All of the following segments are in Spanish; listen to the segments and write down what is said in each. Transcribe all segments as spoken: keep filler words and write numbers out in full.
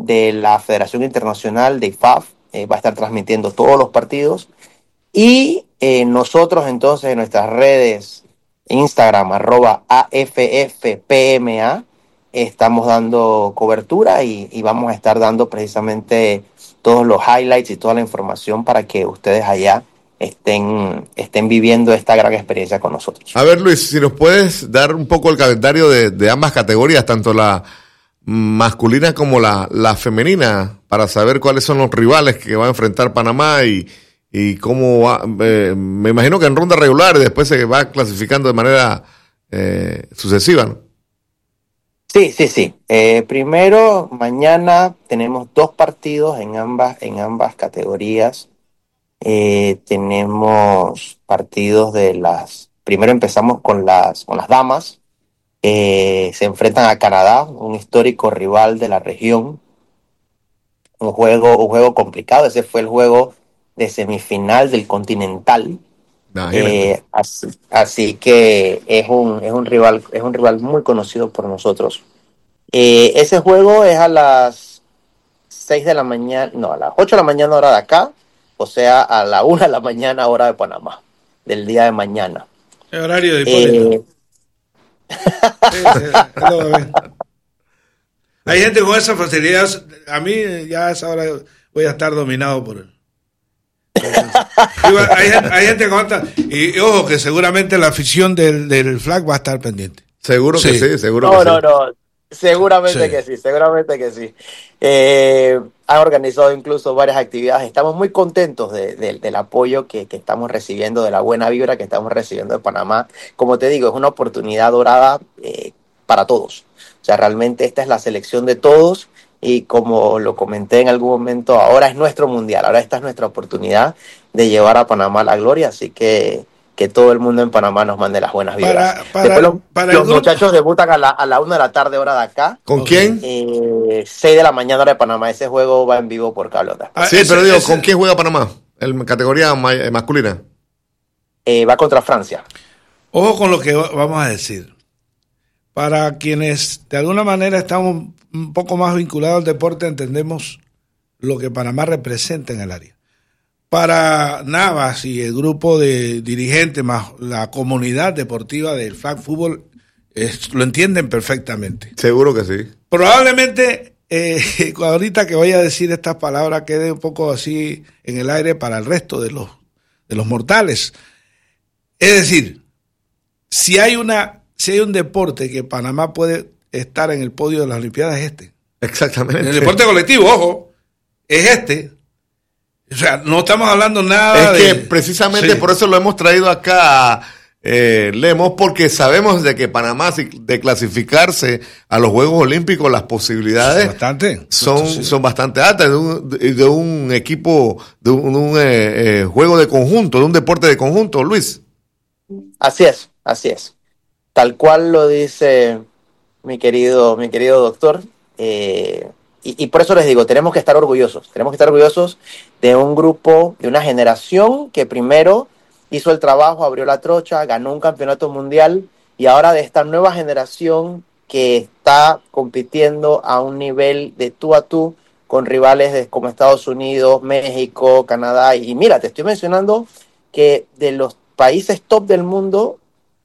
de la Federación Internacional de I F A F, eh, va a estar transmitiendo todos los partidos. Y eh, nosotros entonces en nuestras redes, Instagram, arroba A F F P M A, estamos dando cobertura y, y vamos a estar dando precisamente todos los highlights y toda la información para que ustedes allá estén, estén viviendo esta gran experiencia con nosotros. A ver, Luis, si nos puedes dar un poco el calendario de, de ambas categorías, tanto la masculina como la, la femenina, para saber cuáles son los rivales que va a enfrentar Panamá y, y cómo va. Eh, me imagino que en ronda regular y después se va clasificando de manera eh, sucesiva, ¿no? Sí, sí, sí. Eh, primero, mañana tenemos dos partidos en ambas, en ambas categorías. Eh, tenemos partidos de las. Primero empezamos con las, con las damas. Eh, se enfrentan a Canadá, un histórico rival de la región. Un juego, un juego complicado. Ese fue el juego de semifinal del Continental. Eh, así, así que es un, es un rival, es un rival muy conocido por nosotros. Eh, ese juego es a las seis de la mañana, no, a las ocho de la mañana hora de acá, o sea, a la una de la mañana hora de Panamá, del día de mañana. El horario de Hipólito. Eh, Sí, sí, es lo que ven. Hay gente con esa facilidad. A mí ya a esa hora voy a estar dominado por él. Hay, hay gente con esta, y, y ojo que seguramente la afición del, del flag va a estar pendiente. Seguro Sí. que sí, seguro no, que no, sí. no, seguramente Sí. que sí, seguramente que sí. Eh, han organizado incluso varias actividades. Estamos muy contentos de, de, del apoyo que, que estamos recibiendo, de la buena vibra que estamos recibiendo de Panamá. Como te digo, es una oportunidad dorada eh, para todos. O sea, realmente esta es la selección de todos y como lo comenté en algún momento, ahora es nuestro mundial, ahora esta es nuestra oportunidad de llevar a Panamá a la gloria, así que que todo el mundo en Panamá nos mande las buenas vibras. Para, para, Después los, para los el grupo, muchachos debutan a la, a la una de la tarde hora de acá. ¿Con Ok. quién? Eh, seis de la mañana hora de Panamá. Ese juego va en vivo por Cable Onda. Ah, Sí, ese- pero digo, ese- ¿con quién juega Panamá? En categoría ma- eh, masculina. Eh, va contra Francia. Ojo con lo que va- vamos a decir. Para quienes de alguna manera estamos un poco más vinculados al deporte, entendemos lo que Panamá representa en el área. Para Navas y el grupo de dirigentes más la comunidad deportiva del flag fútbol es- lo entienden perfectamente. Seguro que sí. Probablemente eh, ahorita que voy a decir estas palabras quede un poco así en el aire para el resto de los, de los mortales. Es decir, si hay una, si hay un deporte que Panamá puede estar en el podio de las Olimpiadas es este. Exactamente. En el deporte colectivo, ojo, es este. O sea, no estamos hablando nada Es de... que precisamente Sí. por eso lo hemos traído acá, eh, Lemos, porque sabemos de que Panamá, si de clasificarse a los Juegos Olímpicos, las posibilidades Bastante. son, Sí. son bastante altas de un, de, de un equipo, de un, de un, eh, eh, juego de conjunto, de un deporte de conjunto, Luis. Así es, así es. Tal cual lo dice mi querido, mi querido doctor. Eh, y, y por eso les digo, tenemos que estar orgullosos. Tenemos que estar orgullosos de un grupo, de una generación que primero hizo el trabajo, abrió la trocha, ganó un campeonato mundial y ahora de esta nueva generación que está compitiendo a un nivel de tú a tú con rivales de, como Estados Unidos, México, Canadá. Y mira, te estoy mencionando que de los países top del mundo,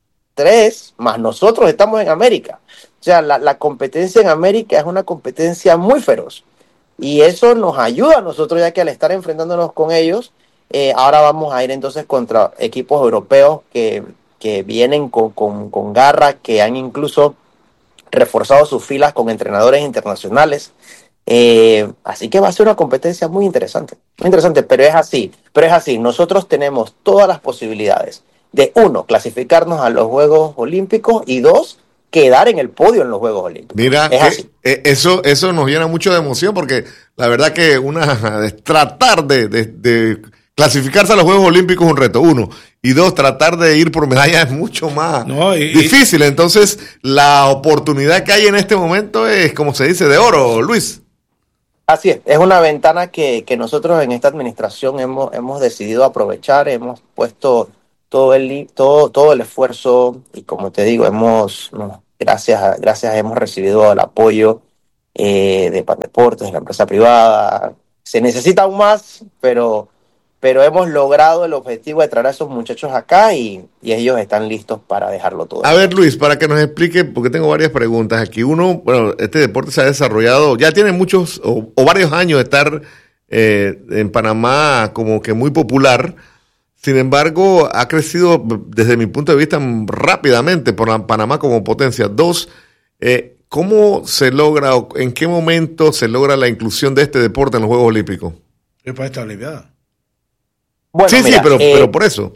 tres, más nosotros estamos en América. O sea, la, la competencia en América es una competencia muy feroz. Y eso nos ayuda a nosotros, ya que al estar enfrentándonos con ellos, eh, ahora vamos a ir entonces contra equipos europeos que, que vienen con, con, con garra, que han incluso reforzado sus filas con entrenadores internacionales. Eh, así que va a ser una competencia muy interesante, muy interesante, pero es así, pero es así, nosotros tenemos todas las posibilidades de, uno, clasificarnos a los Juegos Olímpicos y dos, quedar en el podio en los Juegos Olímpicos. Mira, es que, así. eh, eso, eso nos llena mucho de emoción porque la verdad que una es tratar de, de, de clasificarse a los Juegos Olímpicos es un reto, uno, y dos, tratar de ir por medalla es mucho más No, y- difícil. Entonces, la oportunidad que hay en este momento es, como se dice, de oro, Luis. Así es, es una ventana que, que nosotros en esta administración hemos, hemos decidido aprovechar, hemos puesto todo el, todo, todo el esfuerzo y como te digo, hemos, no, gracias, a- gracias, hemos recibido el apoyo eh, de Pan Deportes, de la empresa privada. Se necesita aún más, pero, pero hemos logrado el objetivo de traer a esos muchachos acá y, y ellos están listos para dejarlo todo. A ver, Luis, para que nos explique, porque tengo varias preguntas aquí. Uno, bueno, este deporte se ha desarrollado, ya tiene muchos o, o varios años de estar eh, en Panamá como que muy popular. Sin embargo, ha crecido desde mi punto de vista rápidamente por la Panamá como potencia. Dos, eh, ¿cómo se logra o en qué momento se logra la inclusión de este deporte en los Juegos Olímpicos? Es para esta Olimpiada. Bueno, sí, mira, sí, pero, eh, pero por eso.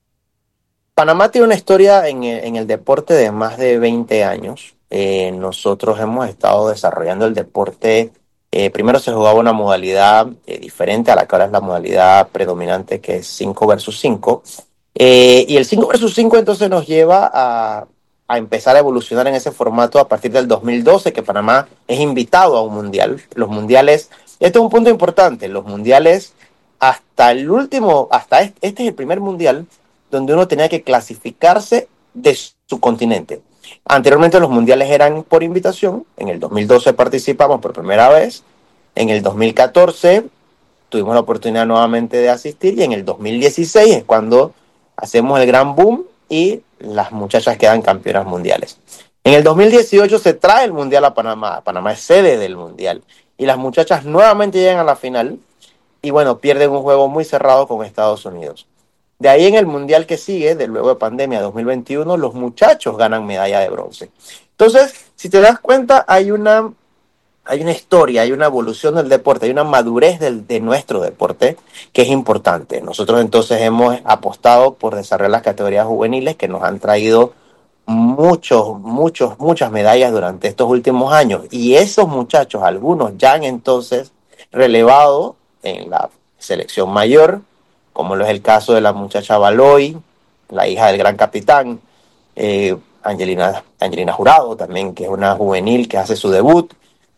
Panamá tiene una historia en el, en el deporte de más de veinte años. Eh, nosotros hemos estado desarrollando el deporte. Eh, primero se jugaba una modalidad eh, diferente a la que ahora es la modalidad predominante, que es cinco versus cinco. Eh, y el cinco versus cinco entonces nos lleva a, a empezar a evolucionar en ese formato a partir del dos mil doce, que Panamá es invitado a un mundial. Los mundiales, esto es un punto importante, los mundiales hasta el último, hasta este, este es el primer mundial donde uno tenía que clasificarse de su continente. Anteriormente los mundiales eran por invitación, en el dos mil doce participamos por primera vez, en el dos mil catorce tuvimos la oportunidad nuevamente de asistir y en el dos mil dieciséis es cuando hacemos el gran boom y las muchachas quedan campeonas mundiales. En el dos mil dieciocho se trae el mundial a Panamá, Panamá es sede del mundial y las muchachas nuevamente llegan a la final y bueno, pierden un juego muy cerrado con Estados Unidos. De ahí en el mundial que sigue, de luego de pandemia dos mil veintiuno, los muchachos ganan medalla de bronce. Entonces, si te das cuenta, hay una, hay una historia, hay una evolución del deporte, hay una madurez del, de nuestro deporte que es importante. Nosotros entonces hemos apostado por desarrollar las categorías juveniles que nos han traído muchos, muchos, muchas medallas durante estos últimos años. Y esos muchachos, algunos ya han entonces relevado en la selección mayor, como lo es el caso de la muchacha Baloy, la hija del gran capitán, eh, Angelina, Angelina Jurado también, que es una juvenil que hace su debut.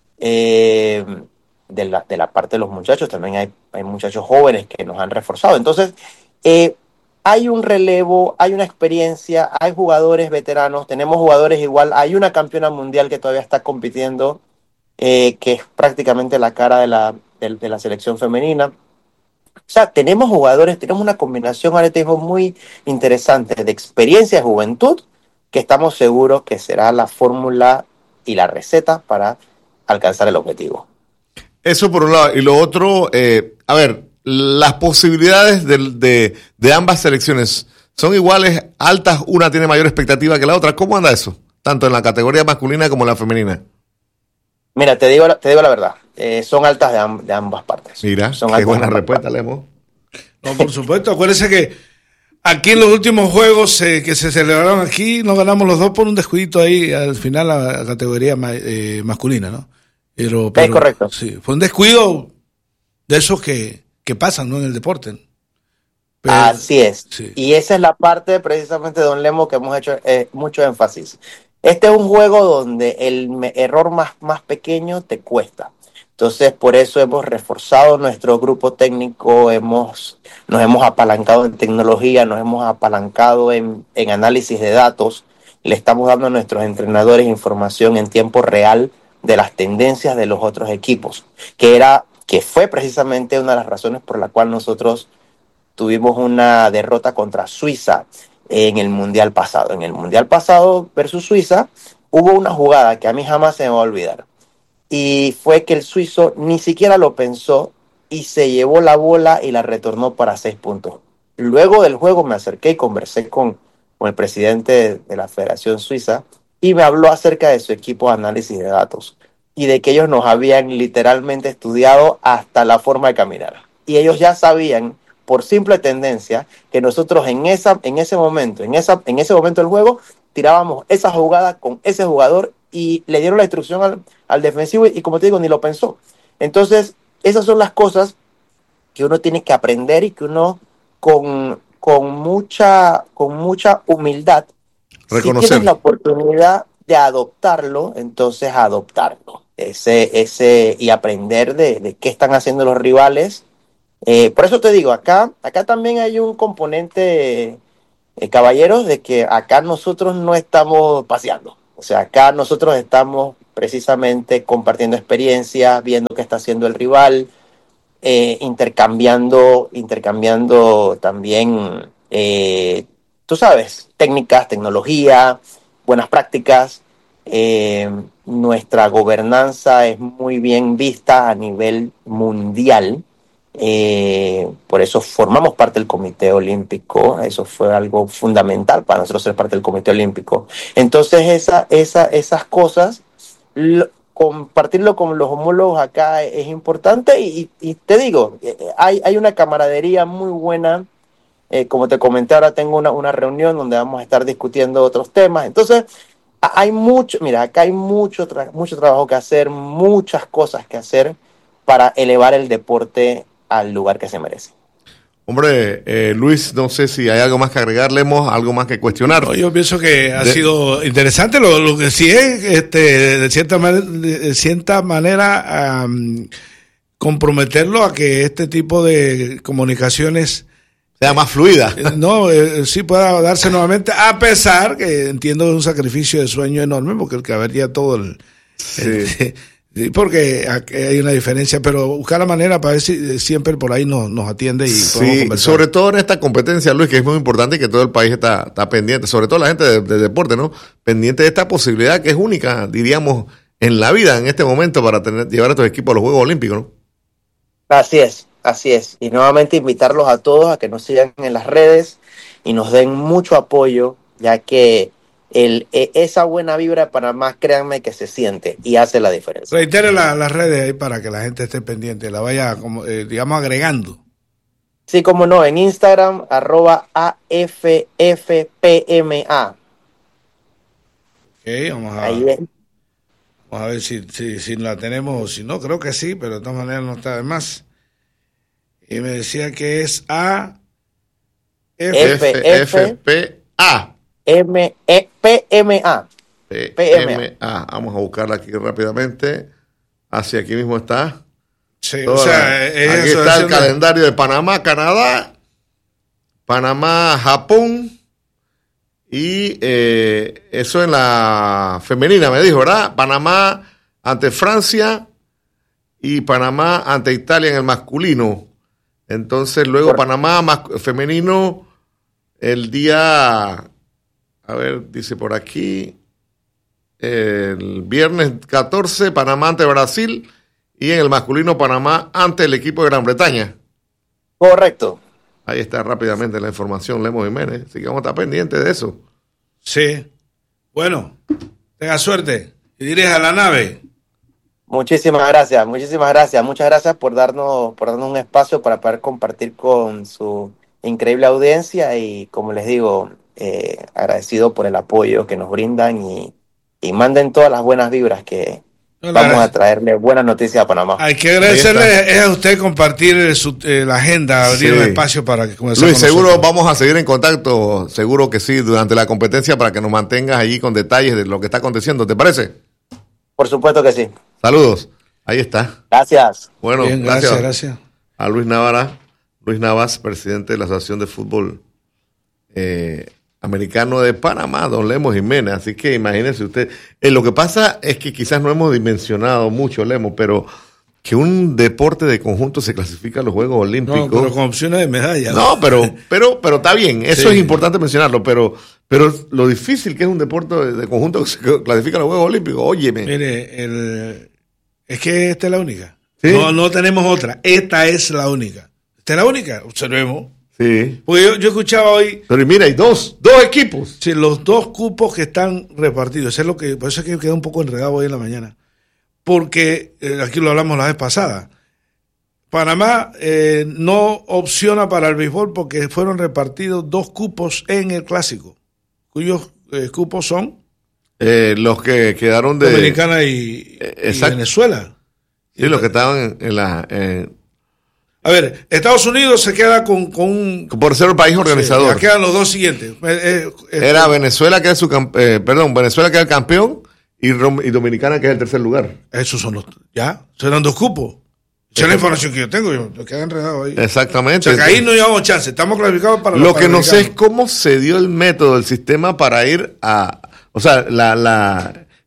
Eh, de, la, de la parte de los muchachos también hay, hay muchachos jóvenes que nos han reforzado. Entonces, eh, hay un relevo, hay una experiencia, hay jugadores veteranos, tenemos jugadores igual, hay una campeona mundial que todavía está compitiendo, eh, que es prácticamente la cara de la, de, de la selección femenina. O sea, tenemos jugadores, tenemos una combinación ahora mismo muy interesante de experiencia y juventud, que estamos seguros que será la fórmula y la receta para alcanzar el objetivo. Eso por un lado. Y lo otro, eh, a ver, las posibilidades de, de, de ambas selecciones son iguales, altas, una tiene mayor expectativa que la otra. ¿Cómo anda eso? Tanto en la categoría masculina como en la femenina. Mira, te digo, te digo la verdad, eh, son altas de, amb- de ambas partes. Mira, son qué buena respuesta, Lemo. No, por supuesto. Acuérdense que aquí en los últimos juegos eh, que se celebraron aquí, nos ganamos los dos por un descuidito ahí al final la, la categoría ma, eh, masculina, ¿no? Pero, pero, es correcto. Sí, fue un descuido de esos que, que pasan, ¿no? En el deporte. Pero, así es. Sí. Y esa es la parte precisamente, don Lemo, que hemos hecho eh, mucho énfasis. Este es un juego donde el me- error más, más pequeño te cuesta. Entonces, por eso hemos reforzado nuestro grupo técnico, hemos, nos hemos apalancado en tecnología, nos hemos apalancado en, en análisis de datos, le estamos dando a nuestros entrenadores información en tiempo real de las tendencias de los otros equipos, que era, que fue precisamente una de las razones por la cual nosotros tuvimos una derrota contra Suiza en el Mundial pasado. En el Mundial pasado versus Suiza hubo una jugada que a mí jamás se me va a olvidar. Y fue que el suizo ni siquiera lo pensó y se llevó la bola y la retornó para seis puntos. Luego del juego me acerqué y conversé con, con el presidente de, de la Federación Suiza y me habló acerca de su equipo de análisis de datos y de que ellos nos habían literalmente estudiado hasta la forma de caminar. Y ellos ya sabían, por simple tendencia, que nosotros en, esa, en ese momento, en, esa, en ese momento del juego, tirábamos esa jugada con ese jugador y le dieron la instrucción al, al defensivo y, y como te digo, ni lo pensó. Entonces, esas son las cosas que uno tiene que aprender y que uno con, con, mucha, con mucha humildad, reconocer. si tienes la oportunidad de adoptarlo, entonces adoptarlo. Ese, ese, y aprender de, de qué están haciendo los rivales. Eh, por eso te digo, acá, acá también hay un componente, eh, caballeros, de que acá nosotros no estamos paseando. O sea, acá nosotros estamos precisamente compartiendo experiencias, viendo qué está haciendo el rival, eh, intercambiando, intercambiando también, eh, tú sabes, técnicas, tecnología, buenas prácticas. Eh, nuestra gobernanza es muy bien vista a nivel mundial. Eh, por eso formamos parte del Comité Olímpico. Eso fue algo fundamental para nosotros ser parte del Comité Olímpico. Entonces esa, esa, esas cosas, lo, compartirlo con los homólogos acá es importante y, y te digo, hay, hay una camaradería muy buena. Eh, como te comenté, ahora tengo una, una reunión donde vamos a estar discutiendo otros temas. Entonces hay mucho, mira, acá hay mucho, tra- mucho trabajo que hacer, muchas cosas que hacer para elevar el deporte al lugar que se merece. Hombre, eh, Luis, no sé si hay algo más que agregar, Lemos, algo más que cuestionar. No, yo pienso que ha de... sido interesante. Lo, lo que sí es, este, de cierta manera, de cierta manera um, comprometerlo a que este tipo de comunicaciones sea más fluida. Eh, no, eh, sí pueda darse nuevamente, a pesar que entiendo es un sacrificio de sueño enorme, porque el que habría todo el... Sí. el porque hay una diferencia, pero buscar la manera para ver si siempre por ahí nos, nos atiende y podemos sí, conversar. Sobre todo en esta competencia, Luis, que es muy importante y que todo el país está, está pendiente, sobre todo la gente de, de deporte, ¿no? Pendiente de esta posibilidad que es única, diríamos, en la vida en este momento para tener, llevar a estos equipos a los Juegos Olímpicos, ¿no? Así es, así es. Y nuevamente invitarlos a todos a que nos sigan en las redes y nos den mucho apoyo, ya que el, esa buena vibra de Panamá, créanme que se siente y hace la diferencia. Reitere la, las redes ahí para que la gente esté pendiente, la vaya, como, eh, digamos, agregando. Sí, como no, en Instagram, arroba A F F P M A. Ok, vamos a, ahí es. Vamos a ver si, si, si la tenemos o si no, creo que sí, pero de todas maneras no está de más. Y me decía que es A F F P A. M E P M A. P M A. Vamos a buscarla aquí rápidamente. Hacia aquí mismo está. Sí, o sea, es aquí está el calendario de Panamá, Canadá, Panamá, Japón. Y eh, eso en la femenina, me dijo, ¿verdad? Panamá ante Francia y Panamá ante Italia en el masculino. Entonces, luego Panamá más femenino el día, a ver, dice por aquí, el viernes catorce, Panamá ante Brasil, y en el masculino Panamá ante el equipo de Gran Bretaña. Correcto. Ahí está rápidamente la información, Lemos Jiménez, así que vamos a estar pendientes de eso. Sí. Bueno, tenga suerte y dirija la nave. Muchísimas gracias, muchísimas gracias. Muchas gracias por darnos, por darnos un espacio para poder compartir con su increíble audiencia y, como les digo, eh, agradecido por el apoyo que nos brindan y, y manden todas las buenas vibras que no, vamos a traerle buenas noticias a Panamá. Hay que agradecerle es a usted compartir su, eh, la agenda, abrir sí. un espacio para que comencemos. Luis, seguro nosotros. Vamos a seguir en contacto, seguro que sí, durante la competencia para que nos mantengas allí con detalles de lo que está aconteciendo, ¿te parece? Por supuesto que sí. Saludos, ahí está. Gracias. Bueno, Bien, gracias, gracias, gracias. A Luis Navara, Luis Navas, presidente de la Asociación de Fútbol eh, Americano de Panamá, don Lemos Jiménez. Así que imagínense usted. Eh, lo que pasa es que quizás no hemos dimensionado mucho, Lemos, pero que un deporte de conjunto se clasifica a los Juegos Olímpicos. No, pero con opciones de medalla. No, pero, pero, pero está bien. Eso sí. Es importante mencionarlo, pero, pero lo difícil que es un deporte de, de conjunto que se clasifica a los Juegos Olímpicos. Óyeme. Mire, el, es que esta es la única. ¿Sí? No, no tenemos otra. Esta es la única. Esta es la única. Observemos. Sí. Porque yo, yo escuchaba hoy. Pero mira, hay dos, dos equipos. Sí, los dos cupos que están repartidos. Eso es lo que, por eso es que quedé un poco enredado hoy en la mañana. Porque, eh, aquí lo hablamos la vez pasada, Panamá eh, no opciona para el béisbol porque fueron repartidos dos cupos en el Clásico, cuyos eh, cupos son eh, los que quedaron de Dominicana y, eh, y Venezuela. Sí, los que estaban en, en la... En... A ver, Estados Unidos se queda con... con por ser el país organizador. Sí, ya quedan los dos siguientes. Eh, eh, Era eh, Venezuela que es su... Eh, perdón, Venezuela que es el campeón y, Rom, y Dominicana que es el tercer lugar. Esos son los... Ya, serán dos cupos. Esa es la información que yo tengo, yo me quedé enredado ahí. Exactamente. O sea, que ahí no llevamos chance, estamos clasificados para Lo que no sé es cómo se dio el método, el sistema para ir a... O sea, la, la,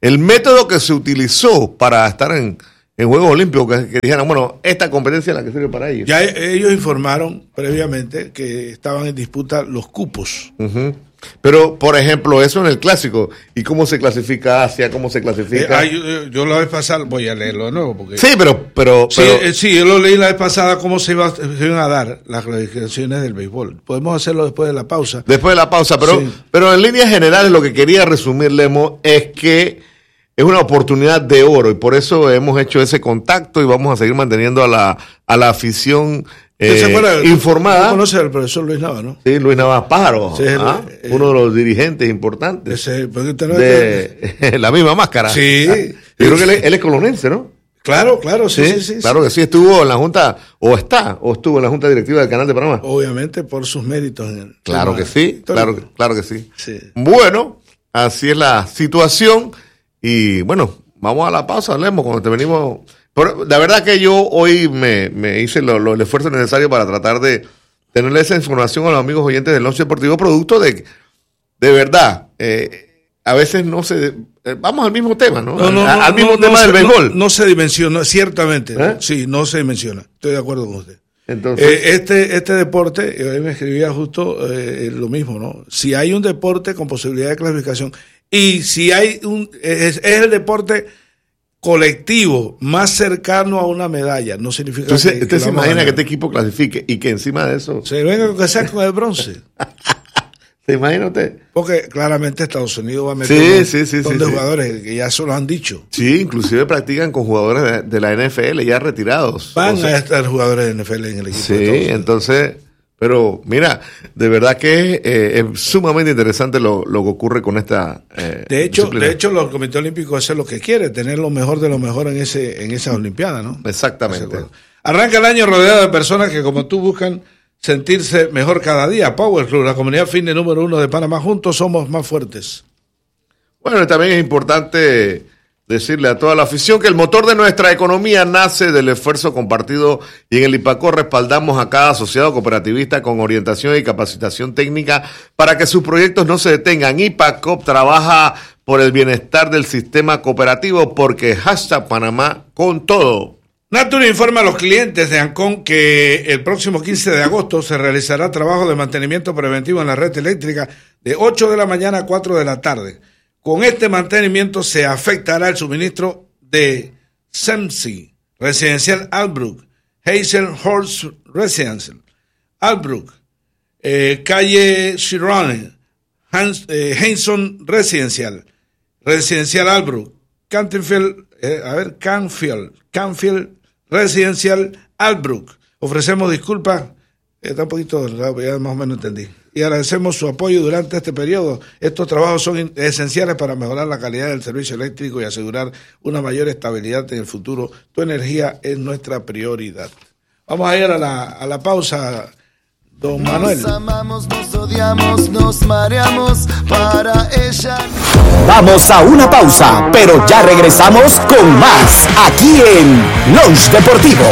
el método que se utilizó para estar en, en Juegos Olímpicos, que, que dijeran, bueno, esta competencia es la que sirve para ellos. Ya ellos informaron previamente que estaban en disputa los cupos. Uh-huh. Pero, por ejemplo, eso en el clásico, ¿y cómo se clasifica Asia? ¿Cómo se clasifica? Eh, yo, yo la vez pasada, voy a leerlo de nuevo. Porque... Sí, pero... pero, sí, pero... Eh, sí, yo lo leí la vez pasada, cómo se, iba, se iban a dar las clasificaciones del béisbol. Podemos hacerlo después de la pausa. Después de la pausa, pero, sí. pero en líneas generales lo que quería resumir, Lemo, es que es una oportunidad de oro y por eso hemos hecho ese contacto y vamos a seguir manteniendo a la, a la afición eh, fuera, informada. ¿Tú conoces al profesor Luis Nava, no? Sí, Luis Nava Pájaro, sí, ¿ah? el, eh, uno de los dirigentes importantes ese, usted no de es la misma máscara. Sí. ¿Ah? Yo creo que él, él es colonense, ¿no? Claro, claro, sí, sí, sí, sí claro sí. que sí, estuvo en la Junta, o está, o estuvo en la Junta Directiva del Canal de Panamá. Obviamente por sus méritos. En el claro que sí, claro, claro que sí. sí. Bueno, así es la situación y bueno, vamos a la pausa, Lemo, cuando te venimos. Pero la verdad que yo hoy me, me hice lo, lo, el esfuerzo necesario para tratar de tenerle esa información a los amigos oyentes del Lunch Deportivo, producto de, de verdad, eh, a veces no se... Eh, vamos al mismo tema, ¿no? no, no al, no, al mismo no, tema no del se, béisbol. No, no se dimensiona, ciertamente. ¿Eh? Sí, no se dimensiona. Estoy de acuerdo con usted. Entonces, eh, este este deporte, hoy me escribía justo eh, lo mismo, ¿no? Si hay un deporte con posibilidad de clasificación y si hay un... Es, es el deporte colectivo más cercano a una medalla, no significa entonces, que, usted que se imagina que este equipo clasifique y que encima de eso... se venga con que sea con el bronce. ¿Se imagina usted? Porque claramente Estados Unidos va a meter sí, un sí, sí, montón sí, de sí. jugadores que ya eso lo han dicho. Sí, inclusive practican con jugadores de, de la N F L ya retirados. Van o sea, a estar jugadores de N F L en el equipo. sí, de Estados Unidos. entonces, pero mira, de verdad que eh, es sumamente interesante lo, lo que ocurre con esta eh, De hecho, disciplina. de hecho, el Comité Olímpico hace lo que quiere, tener lo mejor de lo mejor en ese en esas Olimpiadas, ¿no? Exactamente. Arranca el año rodeado de personas que, como tú, buscan sentirse mejor cada día. Power Club, la comunidad fitness número uno de Panamá. Juntos somos más fuertes. Bueno, también es importante decirle a toda la afición que el motor de nuestra economía nace del esfuerzo compartido y en el IPACOP respaldamos a cada asociado cooperativista con orientación y capacitación técnica para que sus proyectos no se detengan. IPACOP trabaja por el bienestar del sistema cooperativo porque hashtag Panamá con todo. Nature informa a los clientes de Ancon que el próximo quince de agosto se realizará trabajo de mantenimiento preventivo en la red eléctrica de ocho de la mañana a cuatro de la tarde. Con este mantenimiento se afectará el suministro de S E M S I, Residencial Albrook, Hazel Horse Residencial, Albrook, eh, Calle Chirone, Hans, eh, Hanson Residencial, Residencial Albrook, Canfield, eh, a ver, Canfield, Canfield Residencial Albrook. Ofrecemos disculpas, está un poquito, ya más o menos entendí. Y agradecemos su apoyo durante este periodo. Estos trabajos son esenciales para mejorar la calidad del servicio eléctrico y asegurar una mayor estabilidad en el futuro. Tu energía es nuestra prioridad. Vamos a ir a la, a la pausa, don Manuel. Nos amamos, nos odiamos, nos mareamos para ella. Vamos a una pausa, pero ya regresamos con más aquí en Lunch Deportivo.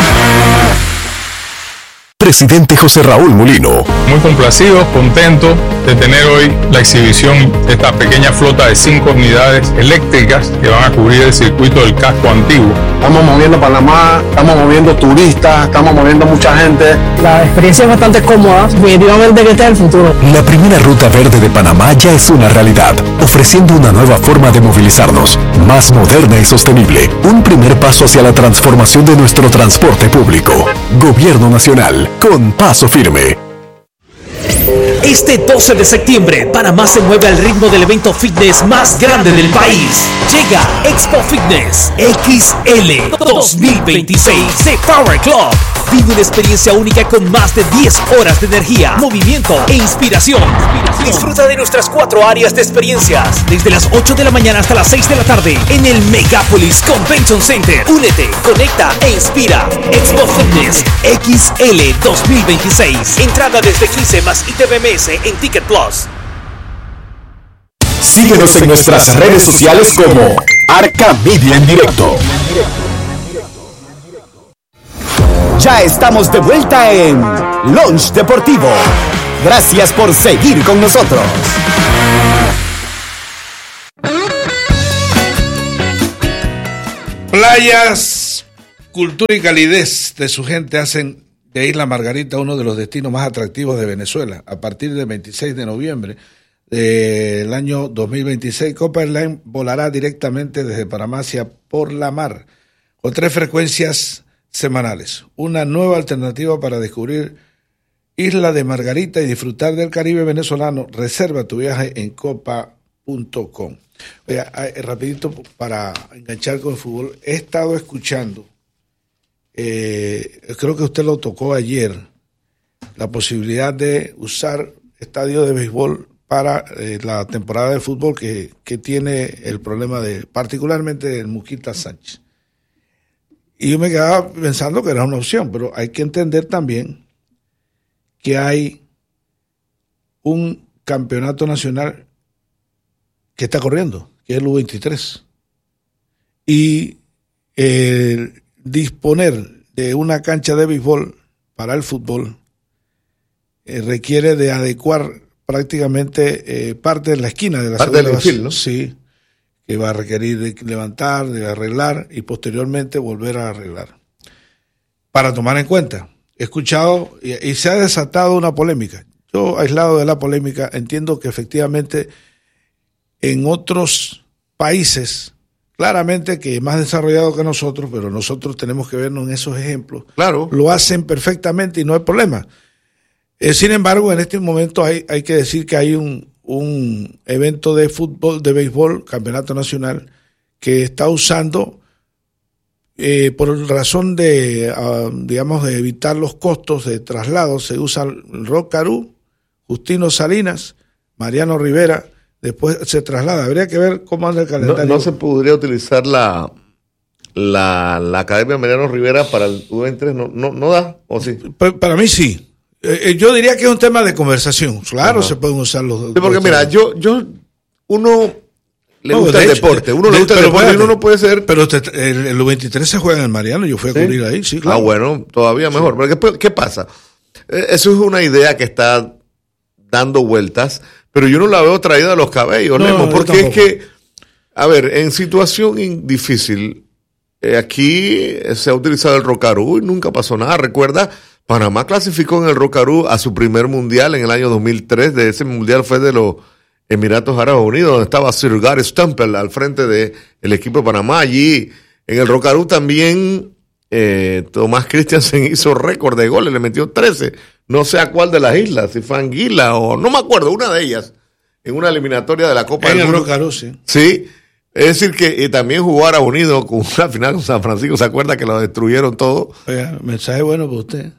Presidente José Raúl Mulino. Muy complacido, contento de tener hoy la exhibición de esta pequeña flota de cinco unidades eléctricas que van a cubrir el circuito del casco antiguo. Estamos moviendo Panamá, estamos moviendo turistas, estamos moviendo mucha gente. La experiencia es bastante cómoda, definitivamente que este es el futuro. La primera ruta verde de Panamá ya es una realidad, ofreciendo una nueva forma de movilizarnos, más moderna y sostenible. Un primer paso hacia la transformación de nuestro transporte público. Gobierno Nacional, con paso firme. Este doce de septiembre, Panamá se mueve al ritmo del evento fitness más grande del país. Llega Expo Fitness X L dos mil veintiséis de Power Club. Vive una experiencia única con más de diez horas de energía, movimiento e inspiración. Disfruta de nuestras cuatro áreas de experiencias, desde las ocho de la mañana hasta las seis de la tarde, en el Megapolis Convention Center. Únete, conecta e inspira. Expo Fitness X L dos mil veintiséis. Entrada desde quince más I T V M S en Ticket Plus. Síguenos en nuestras redes sociales como Arca Media en Directo. Ya estamos de vuelta en Lunch Deportivo. Gracias por seguir con nosotros. Playas, cultura y calidez de su gente hacen de Isla Margarita uno de los destinos más atractivos de Venezuela. A partir del veintiséis de noviembre del año dos mil veintiséis, Copa Airlines volará directamente desde Panamá hacia por la mar, con tres frecuencias semanales. Una nueva alternativa para descubrir Isla de Margarita y disfrutar del Caribe venezolano. Reserva tu viaje en copa punto com. Oiga, rapidito para enganchar con el fútbol, he estado escuchando, eh, creo que usted lo tocó ayer, la posibilidad de usar estadio de béisbol para eh, la temporada de fútbol que, que tiene el problema de, particularmente el Muquita Sánchez. Y yo me quedaba pensando que era una opción, pero hay que entender también que hay un campeonato nacional que está corriendo, que es el U veintitrés. Y eh, disponer de una cancha de béisbol para el fútbol eh, requiere de adecuar prácticamente eh, parte de la esquina de la parte del infield, ¿no? Sí, que va a requerir de levantar, de arreglar y posteriormente volver a arreglar. Para tomar en cuenta, he escuchado y, y se ha desatado una polémica. Yo, aislado de la polémica, entiendo que efectivamente en otros países, claramente que más desarrollados que nosotros, pero nosotros tenemos que vernos en esos ejemplos. Claro. Lo hacen perfectamente y no hay problema. Eh, sin embargo, en este momento hay, hay que decir que hay un, un evento de fútbol, de béisbol, campeonato nacional, que está usando, eh, por razón de, uh, digamos, de evitar los costos de traslado, se usa el Rock Caru, Justino Salinas, Mariano Rivera. Después se traslada. Habría que ver cómo anda el calendario. No, no se podría utilizar la, la, la Academia Mariano Rivera para el U veintitrés. ¿No, no, no da? ¿O sí? Para, para mí sí. Eh, yo diría que es un tema de conversación. Claro, ajá, se pueden usar los dos. Sí, porque los mira, yo, yo, uno le no, gusta el hecho, deporte. Uno de, le gusta el deporte y uno no puede ser. Pero usted, el, el U veintitrés se juega en el Mariano. Yo fui a ¿Sí? cubrir ahí, sí, claro. Ah, bueno, todavía mejor. Sí. Pero ¿qué, ¿qué pasa? Eso es una idea que está dando vueltas, pero yo no la veo traída de los cabellos, no, Nemo, porque es que, a ver, en situación difícil, eh, aquí se ha utilizado el Rocarú y nunca pasó nada. Recuerda, Panamá clasificó en el Rocarú a su primer mundial en el año dos mil tres. De ese mundial fue de los Emiratos Árabes Unidos, donde estaba Sir Gary Stample al frente del equipo de Panamá. Allí en el Rocarú también eh, Tomás Christiansen hizo récord de goles, le metió trece. No sé a cuál de las islas, si fue Anguila o no me acuerdo, una de ellas, en una eliminatoria de la Copa en del el Mundo. Rocarú, sí. Sí, es decir que eh, también jugó Árabes Unidos con una final con San Francisco, ¿se acuerda que lo destruyeron todo? Oiga, mensaje bueno para usted.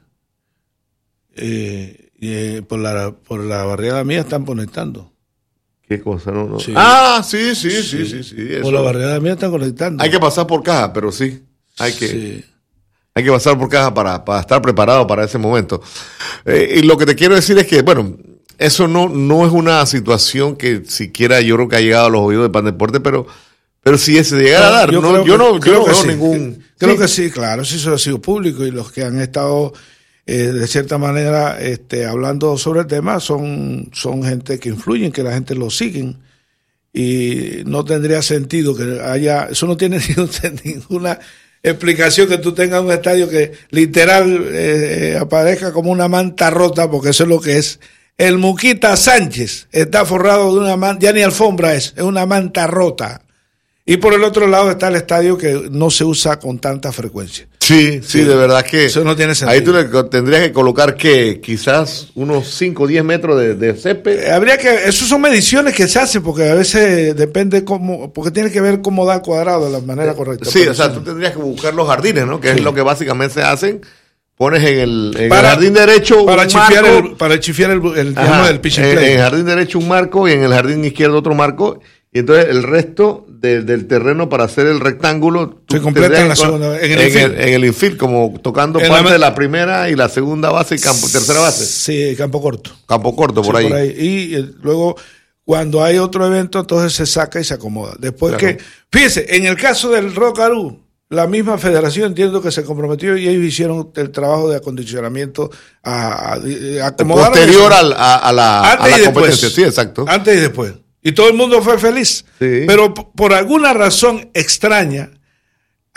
Eh, eh, por la por la barriada mía están conectando. ¿Qué cosa? No, no. Sí. Ah, sí, sí, sí, sí, sí, sí eso. Por la barriada mía están conectando. Hay que pasar por caja, pero sí, hay que... Sí. Hay que pasar por caja para, para estar preparado para ese momento. Eh, y lo que te quiero decir es que, bueno, eso no, no es una situación que siquiera yo creo que ha llegado a los oídos de Pandeporte, pero, pero si se llegara a dar, yo, no, creo yo que, no, yo creo no que veo sí. ningún... Creo sí. que sí, claro, sí, eso ha sido público y los que han estado eh, de cierta manera este, hablando sobre el tema son, son gente que influyen, que la gente lo siguen y no tendría sentido que haya, eso no tiene ninguna explicación que tú tengas un estadio que literal eh, aparezca como una manta rota, porque eso es lo que es. El Muquita Sánchez está forrado de una manta, ya ni alfombra es, es una manta rota. Y por el otro lado está el estadio que no se usa con tanta frecuencia. Sí, sí, sí, de verdad que... Eso no tiene sentido. Ahí tú le tendrías que colocar que quizás unos cinco o diez metros de, de césped. Eh, habría que... Eso son mediciones que se hacen porque a veces depende cómo... Porque tiene que ver cómo da el cuadrado de la manera correcta. Sí, o sea, tú tendrías que buscar los jardines, ¿no? Que sí. Es lo que básicamente se hacen. Pones en el, en para, el jardín derecho para un chifiar marco. El, para chifiar el, el, Ajá, el pitch and play. En el jardín derecho un marco y en el jardín izquierdo otro marco. Y entonces el resto de, del terreno para hacer el rectángulo se completa en la segunda, en el en infield. El, en el infield, como tocando en parte la, de la primera y la segunda base y campo, tercera base. Sí, campo corto. Campo corto, por, sí, ahí. por ahí. Y, y luego, cuando hay otro evento, entonces se saca y se acomoda. Después claro. que, fíjese, en el caso del Rocarú, la misma federación entiendo que se comprometió y ellos hicieron el trabajo de acondicionamiento a, a, a acomodar. Posterior a, a, a la, antes a la y competencia, después, sí, exacto. Antes y después. Y todo el mundo fue feliz. Sí. Pero por alguna razón extraña,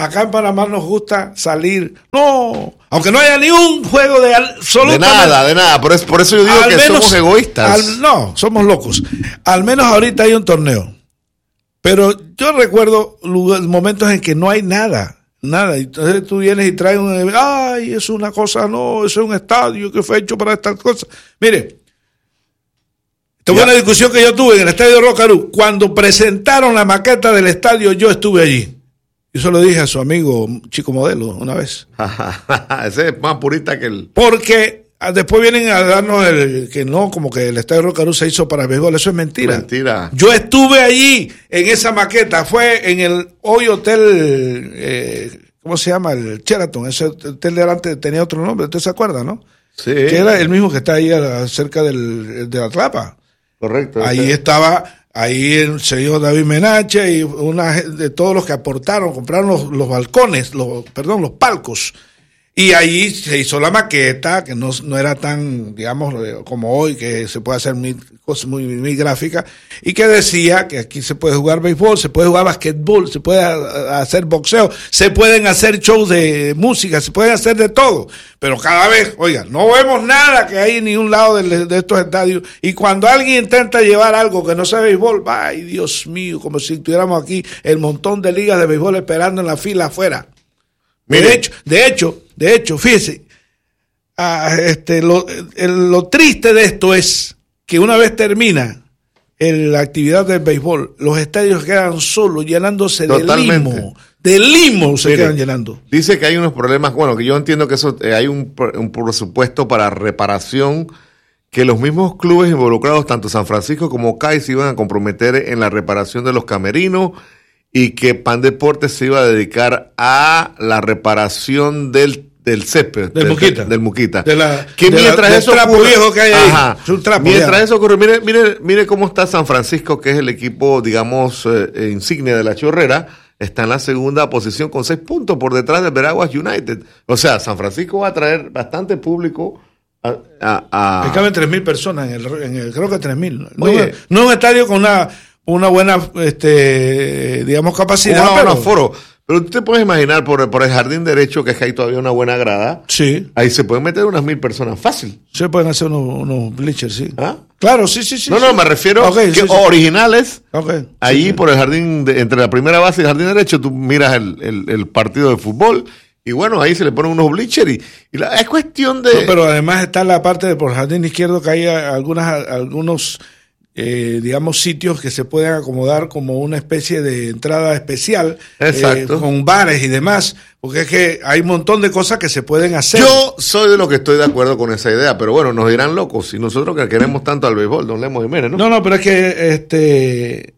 Acá en Panamá nos gusta salir. No, aunque no haya ni un juego de absolutamente. De nada, de nada. Por eso, por eso yo digo que menos, somos egoístas. Al, no, somos locos. Al menos ahorita hay un torneo. Pero yo recuerdo momentos en que no hay nada. Nada. Entonces tú vienes y traes un. Ay, es una cosa, no, eso es un estadio que fue hecho para estas cosas. Mire. Esta fue una discusión que yo tuve en el estadio Rocarú. Cuando presentaron la maqueta del estadio, yo estuve allí. Yo se lo dije a su amigo Chico Modelo una vez. Ese es más purista que el... Porque después vienen a darnos el que no, como que el estadio Rocarú se hizo para béisbol. Eso es mentira. Mentira. Yo estuve allí en esa maqueta. Fue en el hoy hotel, eh, ¿cómo se llama? El Sheraton. Ese hotel de adelante tenía otro nombre. ¿Usted se acuerda, no? Sí. Que era el mismo que está ahí cerca del, de la Tlapa. Correcto. Ahí ese. estaba... Ahí el señor David Menache y una de todos los que aportaron, compraron los, los balcones, los, perdón, los palcos. Y ahí se hizo la maqueta, que no, no era tan, digamos, como hoy, que se puede hacer muy, cosas muy, muy gráficas, y que decía que aquí se puede jugar béisbol, se puede jugar basquetbol, se puede hacer boxeo, se pueden hacer shows de música, se pueden hacer de todo. Pero cada vez, oiga, no vemos nada que hay en ningún lado de, de estos estadios. Y cuando alguien intenta llevar algo que no sea béisbol, ay, Dios mío, como si tuviéramos aquí el montón de ligas de béisbol esperando en la fila afuera. Mire. De hecho, de hecho, de hecho, fíjese, ah, este, lo, el, lo triste de esto es que una vez termina el, la actividad del béisbol, los estadios quedan solos, llenándose Totalmente. de limo. De limo se Mire, quedan llenando. Dice que hay unos problemas, bueno, que yo entiendo que eso eh, hay un, un presupuesto para reparación, que los mismos clubes involucrados, tanto San Francisco como C A I, se iban a comprometer en la reparación de los camerinos, y que Pan Deportes se iba a dedicar a la reparación del, del césped. Del, del Muquita. Del Muquita. De la, que de mientras la, eso trapo ocurre, viejo que hay ahí. ajá, Es un trapo, mientras ya. eso ocurre, mire, mire, mire cómo está San Francisco, que es el equipo, digamos, eh, insignia de la Chorrera. Está en la segunda posición con seis puntos por detrás del Veraguas United. O sea, San Francisco va a traer bastante público a... a, a... Me caben tres mil personas, en el, en el, creo que tres mil. No, Oye, no es un estadio con una... una buena, este, digamos, capacidad. Una, pero... un aforo. Pero tú te puedes imaginar por, por el jardín derecho, que es que hay todavía una buena grada. Sí. Ahí se pueden meter unas mil personas fácil. Se pueden hacer unos, unos bleachers, sí. ¿Ah? Claro, sí, sí, sí. No, sí. no, me refiero okay, que sí, sí. originales. Okay. Ahí sí, sí. por el jardín, de, entre la primera base y el jardín derecho, tú miras el, el, el partido de fútbol. Y bueno, ahí se le ponen unos bleachers y, y la, es cuestión de... No, pero además está la parte de por el jardín izquierdo, que hay algunas, algunos... Eh, digamos, sitios que se pueden acomodar como una especie de entrada especial, Exacto. eh, con bares y demás, porque es que hay un montón de cosas que se pueden hacer. Yo soy de los que estoy de acuerdo con esa idea, pero bueno, nos dirán locos, y nosotros que queremos tanto al béisbol, don Lemos Jiménez, ¿no? No, no, pero es que este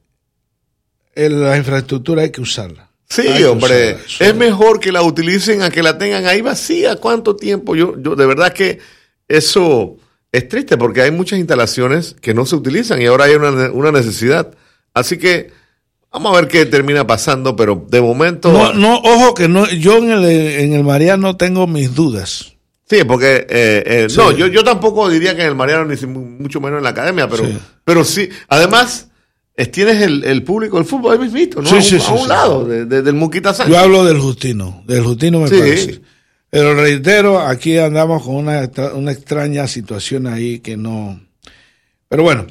el, la infraestructura hay que usarla. Sí, hay hombre, que usarla, es mejor que la utilicen a que la tengan ahí vacía. ¿Cuánto tiempo? Yo, yo de verdad que eso... Es triste porque hay muchas instalaciones que no se utilizan y ahora hay una, una necesidad. Así que vamos a ver qué termina pasando, pero de momento... No, no, ojo que no, yo en el, en el Mariano tengo mis dudas. Sí, porque... Eh, eh, Sí. No, yo, yo tampoco diría que en el Mariano, ni mucho menos en la academia, pero sí. Pero sí, además, es, tienes el, el público del fútbol ahí mismito, ¿no? Sí, a un, sí, a sí, un sí, lado sí. De, de, del Muquita Sánchez. Yo hablo del Justino, del Justino me Sí. parece. Pero reitero, aquí andamos con una, una extraña situación ahí que no... Pero bueno,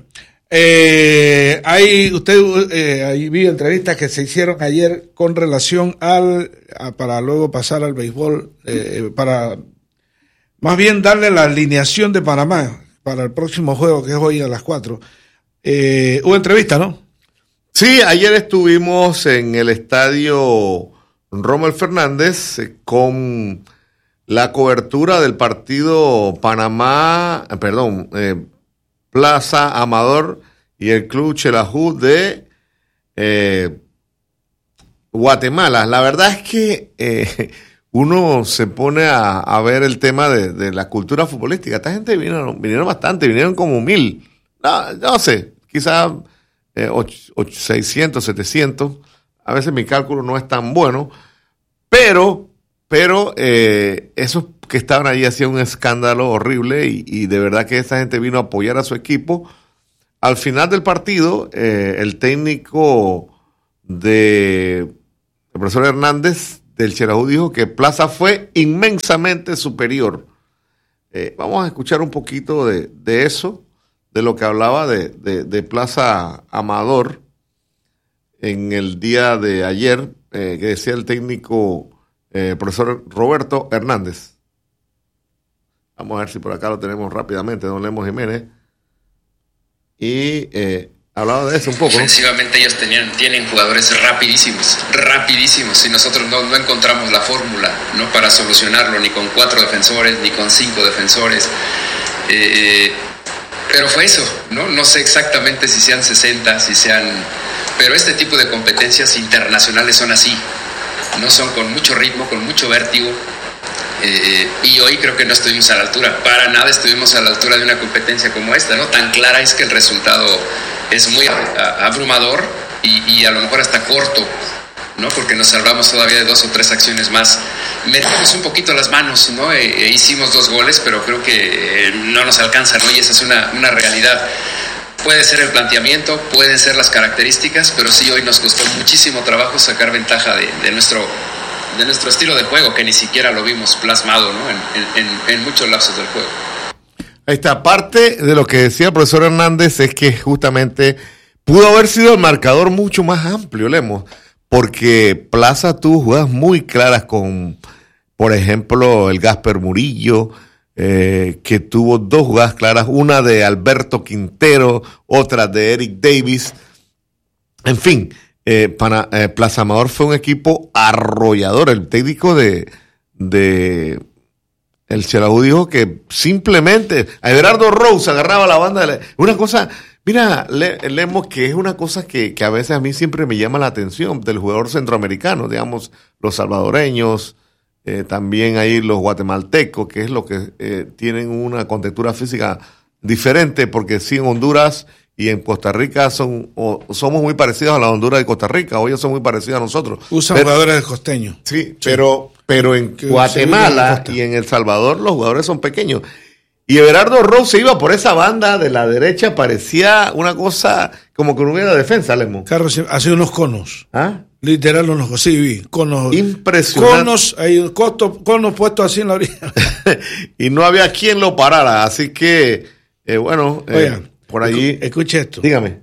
eh, hay usted eh, ahí vi entrevistas que se hicieron ayer con relación al... A, para luego pasar al béisbol, eh, para más bien darle la alineación de Panamá para el próximo juego, que es hoy a las cuatro. Eh, hubo entrevista, ¿no? Sí, ayer estuvimos en el estadio Rommel Fernández eh, con... la cobertura del partido Panamá, perdón, eh, Plaza Amador y el Club Xelajú de eh, Guatemala. La verdad es que eh, uno se pone a, a ver el tema de, de la cultura futbolística. Esta gente vinieron, vinieron bastante, vinieron como mil, no, no sé, quizás eh, seiscientos, setecientos. A veces mi cálculo no es tan bueno, pero... Pero eh, esos que estaban allí hacían un escándalo horrible y, y de verdad que esa gente vino a apoyar a su equipo. Al final del partido, eh, el técnico de el profesor Hernández del Xelajú dijo que Plaza fue inmensamente superior. Eh, vamos a escuchar un poquito de, de eso, de lo que hablaba de, de, de Plaza Amador en el día de ayer, eh, que decía el técnico eh, profesor Roberto Hernández. Vamos a ver si por acá lo tenemos rápidamente, don Lemos Jiménez. Y eh, hablaba de eso un poco, ¿no? Ofensivamente ellos tenían, tienen jugadores rapidísimos, rapidísimos, y nosotros no, no encontramos la fórmula, ¿no?, para solucionarlo, ni con cuatro defensores, ni con cinco defensores. Eh, pero fue eso, ¿no? No sé exactamente si sean sesenta, si sean... Pero este tipo de competencias internacionales son así, ¿no? Son con mucho ritmo, con mucho vértigo. Eh, y hoy creo que no estuvimos a la altura, para nada estuvimos a la altura de una competencia como esta, ¿no? Tan clara es que el resultado es muy abrumador y, y a lo mejor hasta corto, ¿no? Porque nos salvamos todavía de dos o tres acciones más. Metimos un poquito las manos, ¿no? E, e hicimos dos goles, pero creo que eh, no nos alcanza, ¿no? Y esa es una, una realidad. Puede ser el planteamiento, pueden ser las características, pero sí hoy nos costó muchísimo trabajo sacar ventaja de, de nuestro... de nuestro estilo de juego, que ni siquiera lo vimos plasmado, ¿no?, en, en, en muchos lapsos del juego. Ahí está, parte de lo que decía el profesor Hernández es que justamente pudo haber sido el marcador mucho más amplio, Lemos, porque Plaza tuvo jugadas muy claras con, por ejemplo, el Gasper Murillo, eh, que tuvo dos jugadas claras, una de Alberto Quintero, otra de Eric Davis, en fin. Eh, para, eh, Plaza Amador fue un equipo arrollador. El técnico de, de el Xelajú dijo que simplemente a Everardo Rose agarraba la banda de la, una cosa, mira, le, leemos que es una cosa que, que a veces a mí siempre me llama la atención del jugador centroamericano, digamos, los salvadoreños, eh, también ahí los guatemaltecos, que es lo que eh, tienen una contextura física diferente, porque sí, en Honduras y en Costa Rica son o, somos muy parecidos a la Honduras de Costa Rica, o ellos son muy parecidos a nosotros. Usan pero, jugadores del costeño. Sí, sí, pero pero en que Guatemala y en El Salvador los jugadores son pequeños. Y Everardo Rose se iba por esa banda de la derecha, parecía una cosa como que no hubiera defensa, Lemo. Carlos, hacía unos conos. ¿Ah? Literal unos conos, sí, vi, conos. Impresionante. Conos, hay conos, conos puestos así en la orilla. Y no había quien lo parara, así que, eh, bueno... Eh, Oigan. Por allí. Escuche esto. Dígame.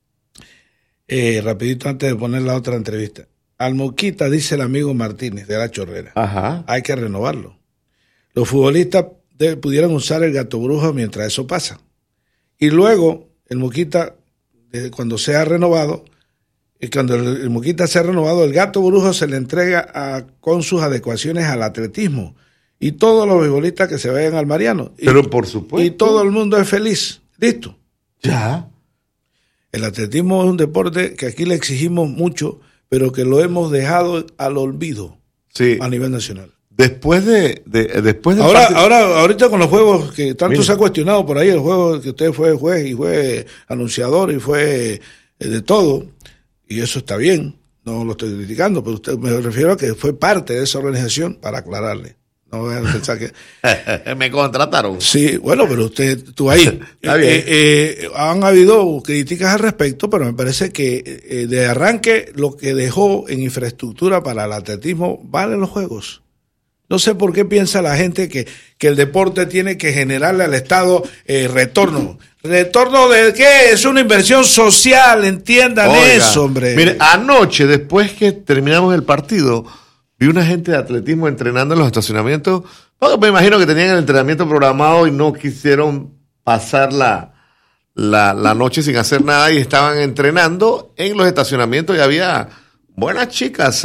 Eh, rapidito antes de poner la otra entrevista. Al Moquita, dice el amigo Martínez de la Chorrera. Ajá. Hay que renovarlo. Los futbolistas de, pudieran usar el gato brujo mientras eso pasa. Y luego, el Moquita, de, cuando sea renovado, y cuando el, el Moquita sea renovado, el gato brujo se le entrega a, con sus adecuaciones al atletismo. Y todos los futbolistas que se vayan al Mariano. Y, Pero por supuesto. Y todo el mundo es feliz. Listo. Ya. El atletismo es un deporte que aquí le exigimos mucho, pero que lo hemos dejado al olvido, sí, a nivel nacional. Después de, de después de ahora, partido... ahora, ahorita con los juegos que tanto Mira. se ha cuestionado por ahí, el juego que usted fue juez y fue anunciador y fue de todo, y eso está bien, no lo estoy criticando, pero usted me refiero a que fue parte de esa organización, para aclararle. No voy a pensar que... Me contrataron. Sí, bueno, pero usted estuvo ahí. Está bien. Eh, eh, han habido críticas al respecto, pero me parece que eh, de arranque lo que dejó en infraestructura para el atletismo vale los juegos. No sé por qué piensa la gente que, que el deporte tiene que generarle al Estado eh, retorno. ¿Retorno de qué? Es una inversión social, entiendan Oiga, eso, hombre. Mire, anoche, después que terminamos el partido, vi una gente de atletismo entrenando en los estacionamientos, porque me imagino que tenían el entrenamiento programado y no quisieron pasar la, la, la noche sin hacer nada y estaban entrenando en los estacionamientos y había buenas chicas,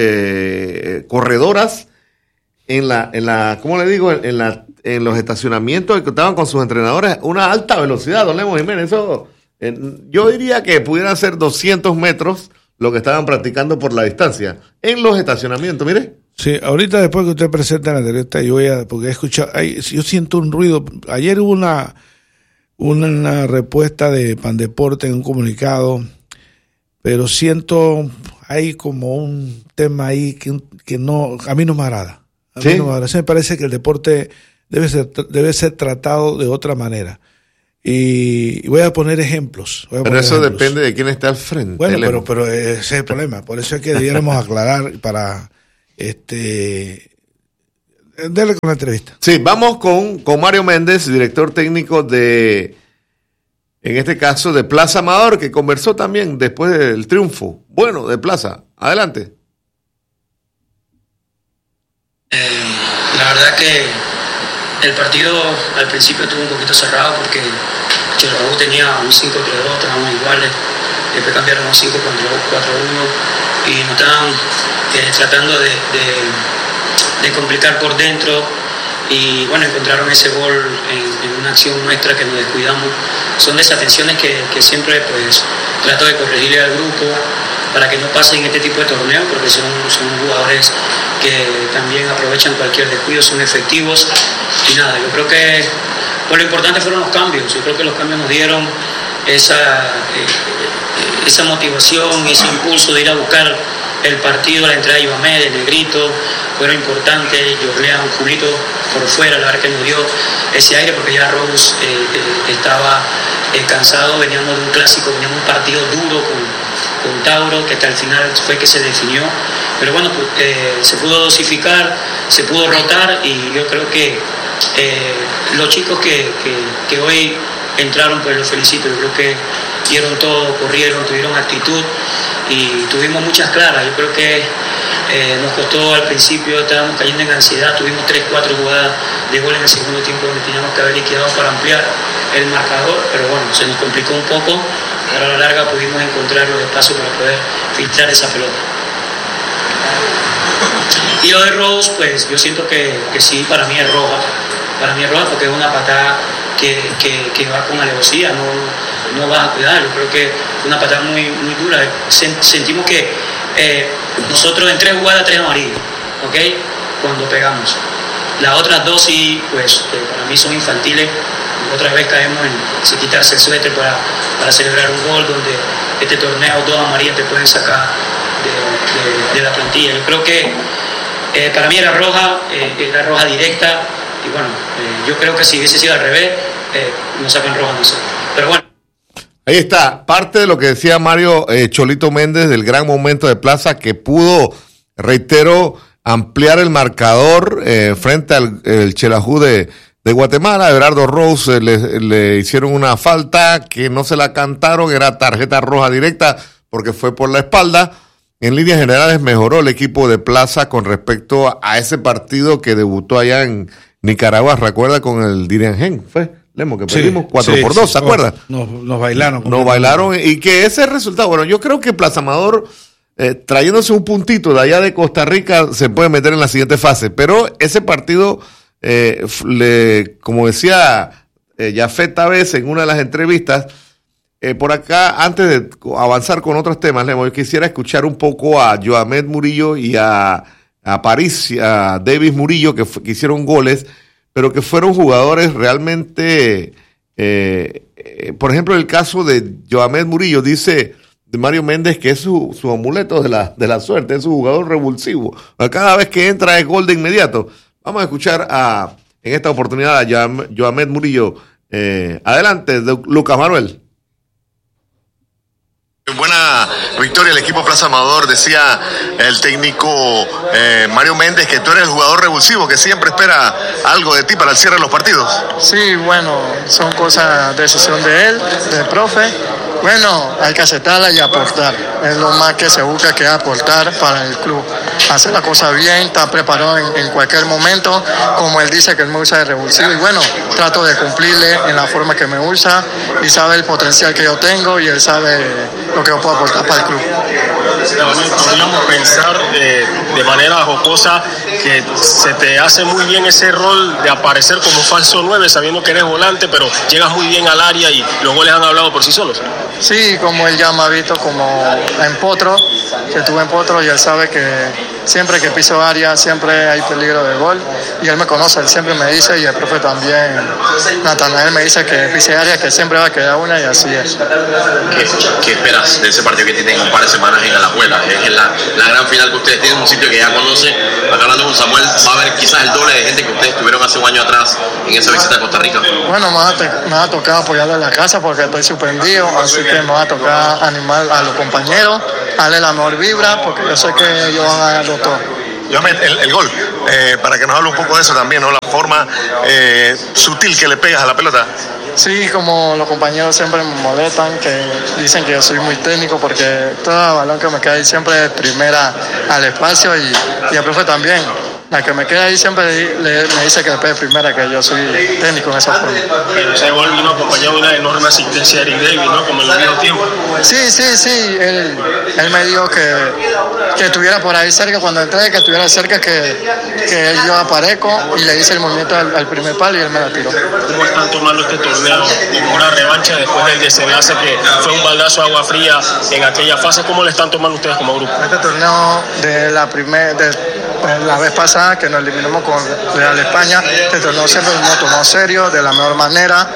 eh, corredoras en la, en la, ¿cómo le digo? En la, en los estacionamientos que estaban con sus entrenadores, una alta velocidad, don Lemos Jiménez, eso, eh, yo diría que pudieran ser doscientos metros lo que estaban practicando por la distancia en los estacionamientos, mire. Sí, ahorita después que usted presenta la entrevista, yo voy a, porque he escuchado, ay, yo siento un ruido. Ayer hubo una, una, una respuesta de Pandeporte en un comunicado, pero siento, hay como un tema ahí que, que no, a mí no me agrada. A mí ¿Sí? no me agrada. Sí, me parece que el deporte debe ser, debe ser tratado de otra manera. Y voy a poner ejemplos. Voy a Pero poner eso ejemplos. depende de quién esté al frente. Bueno, Lemo. pero, pero ese es el problema. Por eso es que debiéramos aclarar para Este, dele con la entrevista. Sí, vamos con, con Mario Méndez, director técnico de, en este caso, de Plaza Amador, que conversó también después del triunfo. Bueno, de Plaza. Adelante. Eh, la verdad que el partido al principio estuvo un poquito cerrado porque Chelajú tenía un cinco tres dos, estábamos iguales, después cambiaron a un cinco cuatro uno y nos estaban eh, tratando de, de, de complicar por dentro y bueno, encontraron ese gol en, en una acción nuestra que nos descuidamos. Son desatenciones que, que siempre pues trato de corregirle al grupo para que no pasen este tipo de torneos, porque son, son jugadores que también aprovechan cualquier descuido, son efectivos y nada, yo creo que pues, lo importante fueron los cambios. Yo creo que los cambios nos dieron esa, eh, esa motivación, ese impulso de ir a buscar el partido, la entrada de Ibamed, de Negrito, fueron importantes. Jorlean, Julito por fuera, la verdad que nos dio ese aire porque ya Rose eh, eh, estaba eh, cansado, veníamos de un clásico, veníamos de un partido duro con, con Tauro, que hasta el final fue que se definió, pero bueno, pues, eh, se pudo dosificar, se pudo rotar y yo creo que eh, los chicos que, que, que hoy entraron, pues los felicito. Yo creo que dieron todo, corrieron, tuvieron actitud y tuvimos muchas claras. Yo creo que eh, nos costó al principio, estábamos cayendo en ansiedad, tuvimos tres, cuatro jugadas de gol en el segundo tiempo donde teníamos que haber liquidado para ampliar el marcador, pero bueno, se nos complicó un poco, pero a la larga pudimos encontrar los espacios para poder filtrar esa pelota. Y lo de Rose, pues yo siento que, que sí, para mí es roja, para mí es roja porque es una patada que, que, que va con alevosía, no, no vas a cuidar. Yo creo que fue una patada muy, muy dura. Sentimos que eh, nosotros en tres jugadas, tres amarillas, ¿ok? Cuando pegamos. Las otras dos sí, pues eh, para mí son infantiles. Otra vez caemos en si quitarse el suéter para, para celebrar un gol, donde este torneo dos amarillas te pueden sacar de, de, de la plantilla. Yo creo que eh, para mí era roja, eh, era roja directa. Y bueno, eh, yo creo que si hubiese sido al revés, eh, nos sacan roja a nosotros. Pero bueno. Ahí está, parte de lo que decía Mario eh, Cholito Méndez del gran momento de Plaza, que pudo, reitero, ampliar el marcador eh, frente al el Chelajú de, de Guatemala. A Everardo Rose eh, le, le hicieron una falta que no se la cantaron, era tarjeta roja directa porque fue por la espalda. En líneas generales mejoró el equipo de Plaza con respecto a, a ese partido que debutó allá en Nicaragua, recuerda, con el Diriangén, fue, Lemo, que perdimos cuatro por dos, ¿se acuerda? Nos, nos bailaron. Nos bailaron, y que ese resultado, bueno, yo creo que Plaza Amador, eh, trayéndose un puntito de allá de Costa Rica, se puede meter en la siguiente fase, pero ese partido, eh, le, como decía eh, Jafet Tavez en una de las entrevistas, eh, por acá, antes de avanzar con otros temas, Lemo, yo quisiera escuchar un poco a Joamed Murillo y a a París, a Davis Murillo, que, que hicieron goles, pero que fueron jugadores realmente, eh, eh, por ejemplo, el caso de Joamed Murillo, dice de Mario Méndez que es su, su amuleto de la, de la suerte, es su jugador revulsivo. Cada vez que entra es gol de inmediato. Vamos a escuchar a, en esta oportunidad a Joamed Murillo. Eh, adelante, Lucas Manuel. Buena victoria el equipo Plaza Amador, decía el técnico eh, Mario Méndez que tú eres el jugador revulsivo que siempre espera algo de ti para el cierre de los partidos. Sí, bueno, son cosas, decisión de él, del profe. Bueno, hay que aceptarla y aportar. Es lo más que se busca, que aportar para el club. Hacer la cosa bien, estar preparado en, en cualquier momento, como él dice que él me usa de revulsivo. Y bueno, trato de cumplirle en la forma que me usa y sabe el potencial que yo tengo y él sabe lo que yo puedo aportar para el club. Podríamos pensar eh, de manera jocosa que se te hace muy bien ese rol de aparecer como falso nueve, sabiendo que eres volante, pero llegas muy bien al área y los goles han hablado por sí solos. Sí, como él ya me ha visto como en Potro, que estuve en Potro y él sabe que siempre que piso área siempre hay peligro de gol y él me conoce, él siempre me dice y el profe también, Natanael me dice que pise área, que siempre va a quedar una y así es. ¿Qué, qué esperas de ese partido que tienen un par de semanas en Alajuela? Es la, la gran final que ustedes tienen, un sitio que ya conocen. Acá hablando con Samuel, va a haber quizás el doble de gente que ustedes tuvieron hace un año atrás en esa visita a Costa Rica. Bueno, me ha, te, me ha tocado apoyarlo en la casa porque estoy suspendido, así que me va a tocar animar a los compañeros, darle la mejor vibra porque yo sé que ellos van a darlo todo. Yo me, el, el gol, eh, para que nos hable un poco de eso también, ¿no? La forma eh, sutil que le pegas a la pelota. Sí, como los compañeros siempre me molestan, que dicen que yo soy muy técnico porque todo balón que me cae siempre es primera al espacio y, y el profe también. La que me queda ahí siempre le, me dice que le pegue primera, que yo soy técnico en esa forma. Pero ese gol vino acompañado de una enorme asistencia de Eric Davis, ¿no? Como en los viejos tiempos. Sí, sí, sí. Él, él me dijo que, que estuviera por ahí cerca, cuando entré, que estuviera cerca, que, que yo aparezco y le hice el movimiento al, al primer palo y él me la tiró. ¿Cómo están tomando este torneo como una revancha después del desenlace que fue un baldazo de agua fría en aquella fase? ¿Cómo le están tomando ustedes como grupo? Este torneo de la primera, de, de la vez pasada que nos eliminamos con Real España, este torneo siempre nos tomó serio, de la mejor manera.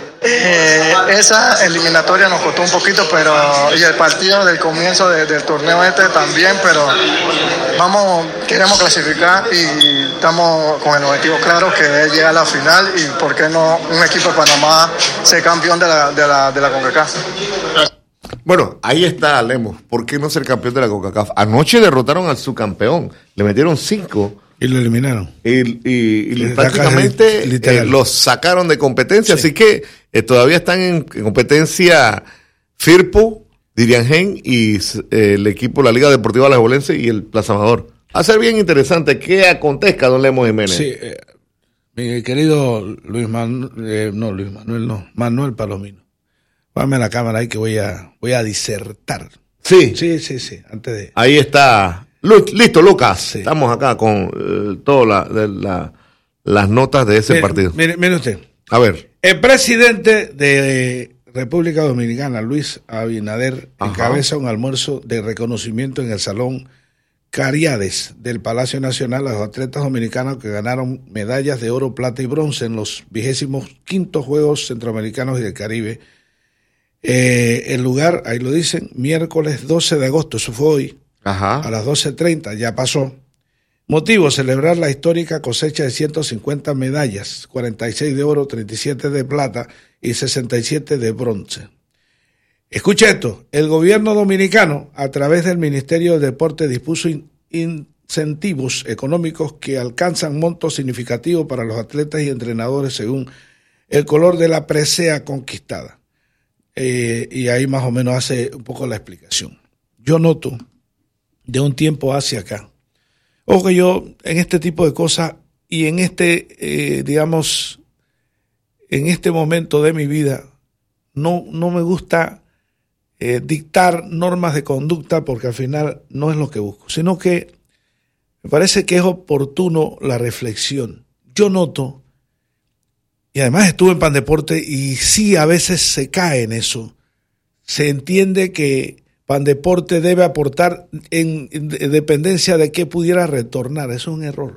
Eh, esa eliminatoria nos costó un poquito, pero y el partido del comienzo de, del torneo este también, pero vamos, queremos clasificar y estamos con el objetivo claro, que es llegar a la final y por qué no un equipo de Panamá ser campeón de la, de la, de la CONCACAF. Bueno, ahí está, Lemos. ¿Por qué no ser campeón de la CONCACAF? Anoche derrotaron al subcampeón, le metieron cinco. Y lo eliminaron. Y, y, y prácticamente eh, los sacaron de competencia, sí. Así que eh, todavía están en, en competencia Firpo, Diriangén y eh, el equipo, la Liga Deportiva Alajuelense y el Plaza Amador. Va a ser bien interesante que acontezca, don Lemos Jiménez. Sí, eh, mi querido Luis Manuel, eh, no, Luis Manuel, no, Manuel Palomino. Póngame la cámara ahí que voy a, voy a disertar. Sí. Sí, sí, sí, antes de... Ahí está. Listo, Lucas. Sí. Estamos acá con eh, todas la, la, las notas de ese mire, partido. Mire, mire usted. A ver. El presidente de República Dominicana, Luis Abinader, Ajá. encabeza un almuerzo de reconocimiento en el Salón Cariades del Palacio Nacional a los atletas dominicanos que ganaron medallas de oro, plata y bronce en los vigésimos quintos Juegos Centroamericanos y del Caribe. Eh, el lugar, ahí lo dicen, miércoles doce de agosto, eso fue hoy. Ajá. A las doce treinta, ya pasó. Motivo, celebrar la histórica cosecha de ciento cincuenta medallas, cuarenta y seis de oro, treinta y siete de plata y sesenta y siete de bronce. Escucha esto, el gobierno dominicano, a través del Ministerio de Deporte, dispuso in- incentivos económicos que alcanzan montos significativos para los atletas y entrenadores según el color de la presea conquistada. Eh, y ahí más o menos hace un poco la explicación. Yo noto de un tiempo hacia acá, ojo que yo en este tipo de cosas y en este, eh, digamos, en este momento de mi vida, no, no me gusta eh, dictar normas de conducta porque al final no es lo que busco, sino que me parece que es oportuno la reflexión. Yo noto, y además estuve en Pandeporte y sí a veces se cae en eso, se entiende que Pandeporte debe aportar en, en dependencia de qué pudiera retornar. Eso es un error.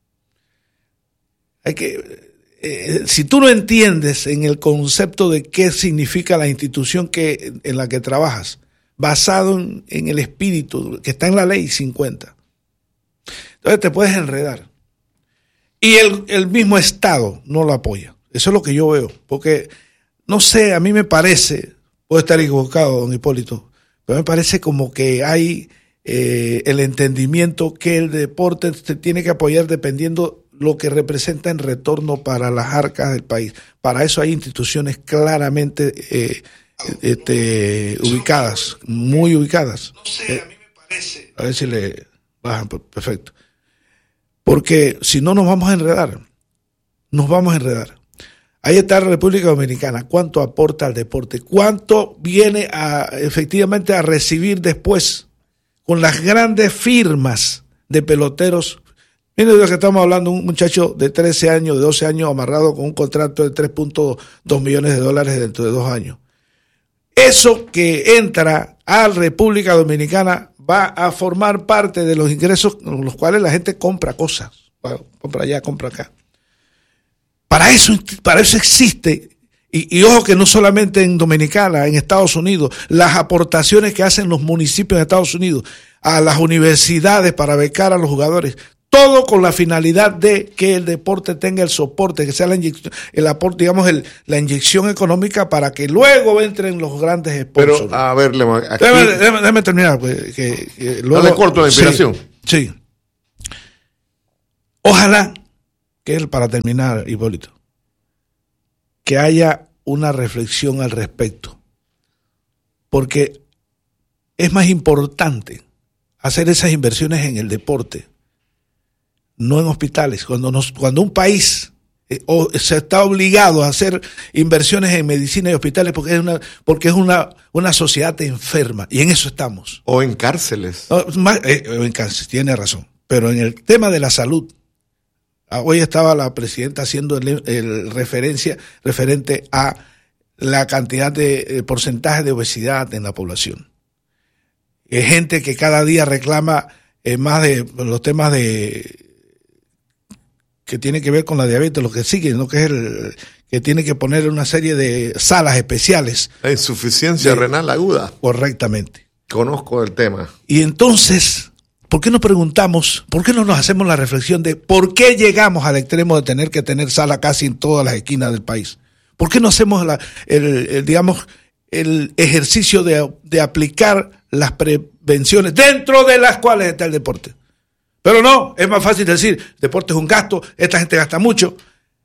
Hay que, eh, si tú no entiendes en el concepto de qué significa la institución que, en la que trabajas, basado en, en el espíritu que está en la ley cincuenta, entonces te puedes enredar. Y el, el mismo Estado no lo apoya. Eso es lo que yo veo. Porque, no sé, a mí me parece, puedo estar equivocado, don Hipólito, pero me parece como que hay eh, el entendimiento que el deporte se tiene que apoyar dependiendo lo que representa en retorno para las arcas del país. Para eso hay instituciones claramente eh, este, ubicadas, muy ubicadas. No sé, a mí me parece. A ver si le bajan, perfecto. Porque si no nos vamos a enredar, nos vamos a enredar. Ahí está la República Dominicana. ¿Cuánto aporta al deporte? ¿Cuánto viene a efectivamente a recibir después con las grandes firmas de peloteros? Miren de lo que estamos hablando, un muchacho de trece años, de doce años amarrado con un contrato de tres punto dos millones de dólares dentro de dos años. Eso que entra a la República Dominicana va a formar parte de los ingresos con los cuales la gente compra cosas. Bueno, compra allá, compra acá. Para eso, para eso existe, y, y ojo que no solamente en Dominicana, en Estados Unidos, las aportaciones que hacen los municipios de Estados Unidos a las universidades para becar a los jugadores, todo con la finalidad de que el deporte tenga el soporte, que sea la inyección, el aporte, digamos, el, la inyección económica para que luego entren los grandes sponsors. Pero, a ver, aquí... déjame, déjame, déjame terminar. Pues, que, que luego, no le corto la inspiración. Sí. sí. Ojalá que, para terminar, Hipólito, que haya una reflexión al respecto, porque es más importante hacer esas inversiones en el deporte, no en hospitales. Cuando, nos, cuando un país eh, o, se está obligado a hacer inversiones en medicina y hospitales porque es una, porque es una, una sociedad enferma, y en eso estamos. O en cárceles. No, más, eh, en cárceles, tiene razón. Pero en el tema de la salud, hoy estaba la presidenta haciendo el, el referencia referente a la cantidad de eh, porcentaje de obesidad en la población. Hay gente que cada día reclama eh, más de los temas de que tiene que ver con la diabetes, lo que sigue, ¿no? Que es el que tiene que poner una serie de salas especiales. La insuficiencia de, renal aguda. Correctamente. Conozco el tema. Y entonces, ¿por qué nos preguntamos, por qué no nos hacemos la reflexión de por qué llegamos al extremo de tener que tener sala casi en todas las esquinas del país? ¿Por qué no hacemos la, el, el, digamos, el ejercicio de, de aplicar las prevenciones dentro de las cuales está el deporte? Pero no, es más fácil decir, deporte es un gasto, esta gente gasta mucho.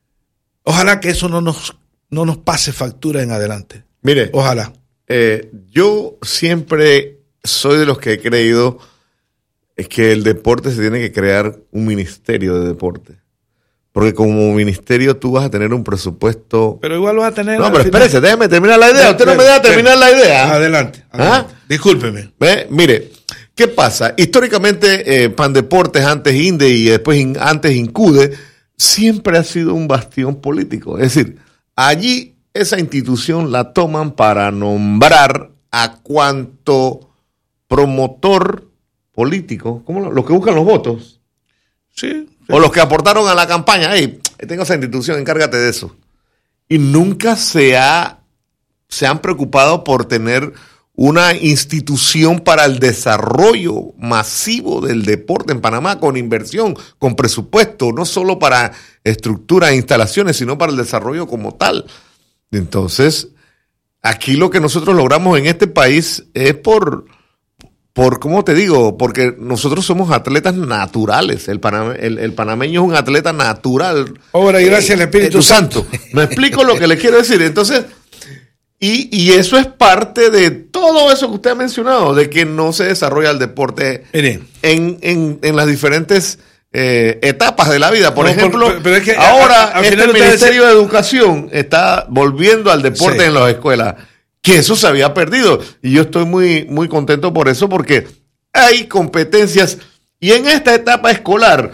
Ojalá que eso no nos, no nos pase factura en adelante. Mire, ojalá. Eh, yo siempre soy de los que he creído es que el deporte se tiene que crear un ministerio de deporte. Porque como ministerio tú vas a tener un presupuesto... Pero igual vas a tener... No, pero espérese, déjame terminar la idea. Usted no me deja terminar la idea. Adelante. adelante. ¿Ah? Discúlpeme. ¿Ve? Mire, ¿qué pasa? Históricamente, eh, Pandeportes, antes INDE y después in, antes INCUDE, siempre ha sido un bastión político. Es decir, allí esa institución la toman para nombrar a cuanto promotor político, como lo, los que buscan los votos. Sí. O los que aportaron a la campaña. Hey, tengo esa institución, encárgate de eso. Y nunca se, ha, se han preocupado por tener una institución para el desarrollo masivo del deporte en Panamá, con inversión, con presupuesto, no solo para estructuras e instalaciones, sino para el desarrollo como tal. Entonces, aquí lo que nosotros logramos en este país es por... Por, ¿cómo te digo? Porque nosotros somos atletas naturales. El, paname, el, el panameño es un atleta natural. Obra y gracias al Espíritu eh, Santo. Santo. Me explico lo que le quiero decir. Entonces, y, y eso es parte de todo eso que usted ha mencionado, de que no se desarrolla el deporte en, en, en las diferentes eh, etapas de la vida. Por no, ejemplo, por, pero es que ahora a, a este Ministerio de Educación está volviendo al deporte sí. en las escuelas. Que eso se había perdido. Y yo estoy muy, muy contento por eso, porque hay competencias. Y en esta etapa escolar,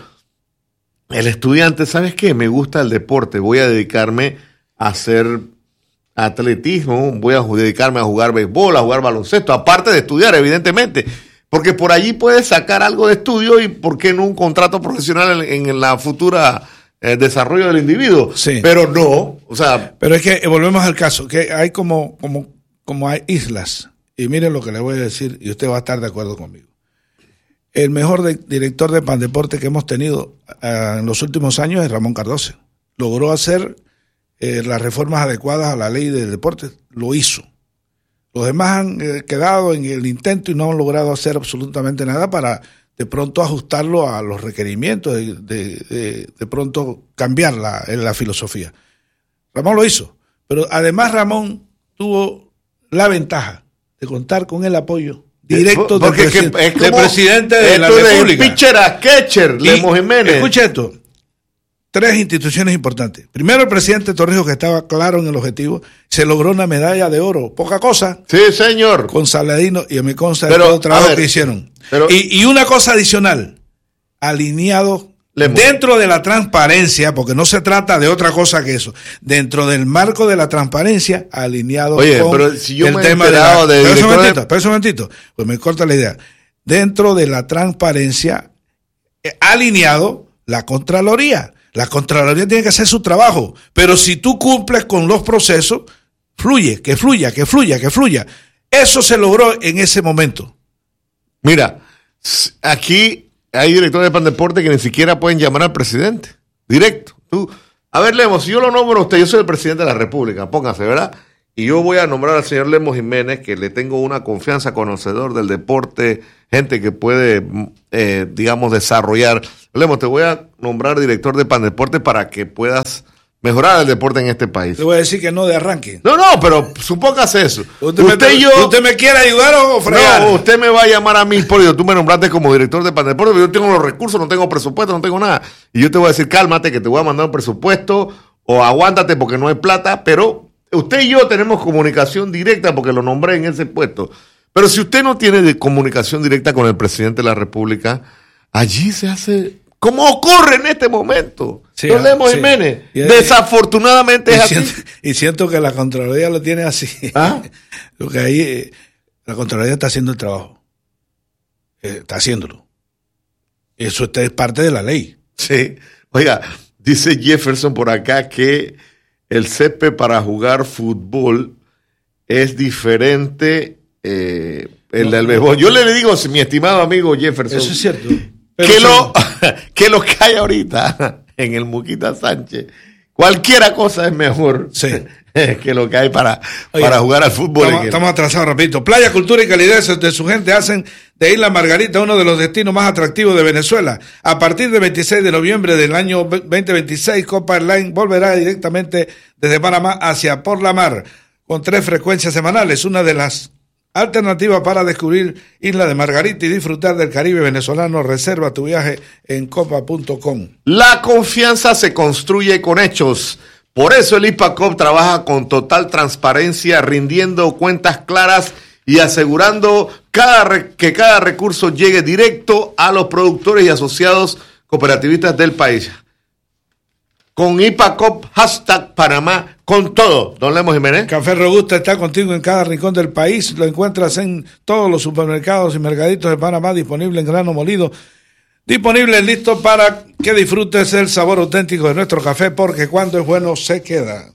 el estudiante, ¿sabes qué? Me gusta el deporte, voy a dedicarme a hacer atletismo, voy a dedicarme a jugar béisbol, a jugar baloncesto, aparte de estudiar, evidentemente. Porque por allí puedes sacar algo de estudio y, ¿por qué no un contrato profesional en, en la futura... el desarrollo del individuo? Sí. Pero no, o sea... Pero es que volvemos al caso, que hay como, como, como hay islas, y miren lo que le voy a decir, y usted va a estar de acuerdo conmigo. El mejor de, director de Pandeporte que hemos tenido uh, en los últimos años es Ramón Cardoso. Logró hacer eh, las reformas adecuadas a la ley del deporte, lo hizo. Los demás han eh, quedado en el intento y no han logrado hacer absolutamente nada para... de pronto ajustarlo a los requerimientos, de, de, de, de pronto cambiar la, la filosofía. Ramón lo hizo, pero además Ramón tuvo la ventaja de contar con el apoyo directo del, presi- que, del presidente de la República. De pitcher a catcher, Lemos Jiménez. Escucha esto, tres instituciones importantes. Primero, el presidente Torrijos, que estaba claro en el objetivo, se logró una medalla de oro, poca cosa. Sí, señor. Con Saladino, y me consta de todo el trabajo ver, que hicieron. Pero, y, y una cosa adicional, alineado Lemos. Dentro de la transparencia, porque no se trata de otra cosa que eso, dentro del marco de la transparencia, alineado Oye, con pero si yo el me tema de la... de Espera un momentito, espera un momentito, pues me corta la idea. Dentro de la transparencia, eh, alineado la Contraloría. La Contraloría tiene que hacer su trabajo, pero si tú cumples con los procesos, fluye, que fluya, que fluya, que fluya. Eso se logró en ese momento. Mira, aquí hay directores de Pandeporte que ni siquiera pueden llamar al presidente, directo. Tú, a ver, Lemos, si yo lo nombro a usted, yo soy el presidente de la República, póngase, ¿verdad? y yo voy a nombrar al señor Lemos Jiménez, que le tengo una confianza, conocedor del deporte, gente que puede, eh, digamos, desarrollar. Lemos, te voy a nombrar director de Pandeporte para que puedas mejorar el deporte en este país. Le voy a decir que no de arranque. No, no, pero supóngase eso. ¿Usted, usted me, y yo, ¿Usted me quiere ayudar o fregar? No, usted me va a llamar a mí, por tú me nombraste como director de Pandeporte, pero yo tengo los recursos, no tengo presupuesto, no tengo nada. Y yo te voy a decir, cálmate, que te voy a mandar un presupuesto, o aguántate porque no hay plata, pero usted y yo tenemos comunicación directa porque lo nombré en ese puesto. Pero si usted no tiene de comunicación directa con el presidente de la República, allí se hace... ¿Cómo ocurre en este momento? Sí, Don Lemos sí. Jiménez. Y, Desafortunadamente y, es así. Siento, y siento que la Contraloría lo tiene así. ¿Ah? Lo que ahí, la Contraloría está haciendo el trabajo. Eh, está haciéndolo. Eso es parte de la ley. Sí. Oiga, dice Jefferson por acá que el césped para jugar fútbol es diferente eh, el no, del béisbol. Yo le digo, mi estimado amigo Jefferson. Eso es cierto. Pero que, lo, que lo que hay ahorita en el Muquita Sánchez, cualquiera cosa es mejor sí. que lo que hay para, Oye, para jugar al fútbol. Estamos, estamos atrasados, repito. Playa, cultura y calidez de su gente hacen de Isla Margarita uno de los destinos más atractivos de Venezuela. A partir del veintiséis de noviembre del año veinte veintiséis, Copa Airlines volverá directamente desde Panamá hacia Por la Mar, con tres frecuencias semanales, una de las alternativa para descubrir Isla de Margarita y disfrutar del Caribe venezolano. Reserva tu viaje en copa punto com. La confianza se construye con hechos. Por eso el IPACOP trabaja con total transparencia, rindiendo cuentas claras y asegurando cada re- que cada recurso llegue directo a los productores y asociados cooperativistas del país. Con IPACOP, hashtag Panamá, con todo. Don Lemos Jiménez. Café Robusta está contigo en cada rincón del país. Lo encuentras en todos los supermercados y mercaditos de Panamá, disponible en grano molido. Disponible listo para que disfrutes el sabor auténtico de nuestro café, porque cuando es bueno se queda.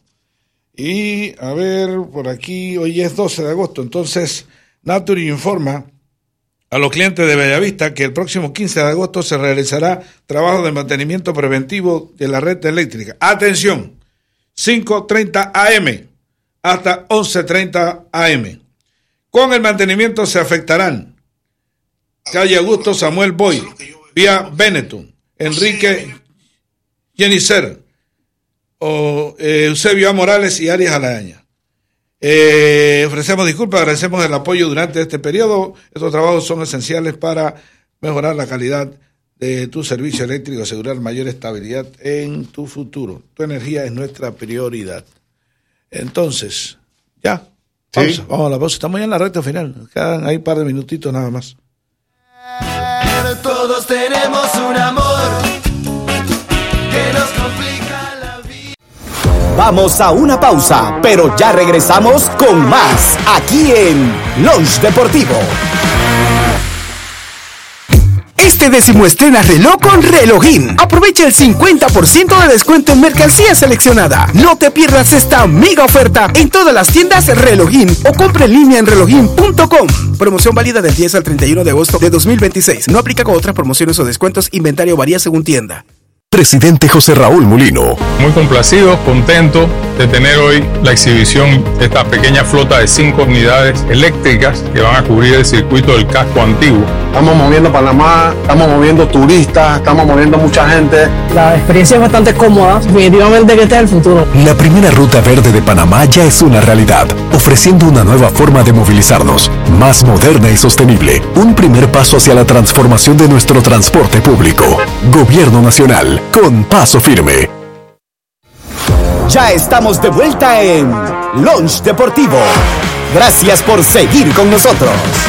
Y a ver, por aquí, hoy es doce de agosto, entonces Naturi informa a los clientes de Bellavista que el próximo quince de agosto se realizará trabajo de mantenimiento preventivo de la red eléctrica. Atención, cinco treinta a eme hasta once treinta a eme. Con el mantenimiento se afectarán calle Augusto Samuel Boy, vía Benetton, Enrique Yenicer, o eh, Eusebio A. Morales y Arias Alaña. Eh, ofrecemos disculpas, agradecemos el apoyo durante este periodo. Estos trabajos son esenciales para mejorar la calidad de tu servicio eléctrico, asegurar mayor estabilidad en tu futuro. Tu energía es nuestra prioridad. Entonces, ya, pausa, ¿sí? Vamos a la pausa. Estamos ya en la recta final. Quedan ahí un par de minutitos nada más. Todos tenemos un amor que nos complica la vida. Vamos a una pausa, pero ya regresamos con más aquí en Lunch Deportivo. Este décimo estrena reloj con Relojín. Aprovecha el cincuenta por ciento de descuento en mercancía seleccionada. No te pierdas esta mega oferta en todas las tiendas Relojín o compra en línea en relojín punto com. Promoción válida del diez al treinta y uno de agosto de dos mil veintiséis. No aplica con otras promociones o descuentos. Inventario varía según tienda. Presidente José Raúl Mulino. Muy complacido, contento de tener hoy la exhibición de esta pequeña flota de cinco unidades eléctricas que van a cubrir el circuito del casco antiguo. Estamos moviendo Panamá, estamos moviendo turistas, estamos moviendo mucha gente. La experiencia es bastante cómoda, definitivamente que este es el futuro. La primera ruta verde de Panamá ya es una realidad, ofreciendo una nueva forma de movilizarnos, más moderna y sostenible. Un primer paso hacia la transformación de nuestro transporte público. Gobierno Nacional, con paso firme. Ya estamos de vuelta en Lunch Deportivo. Gracias por seguir con nosotros.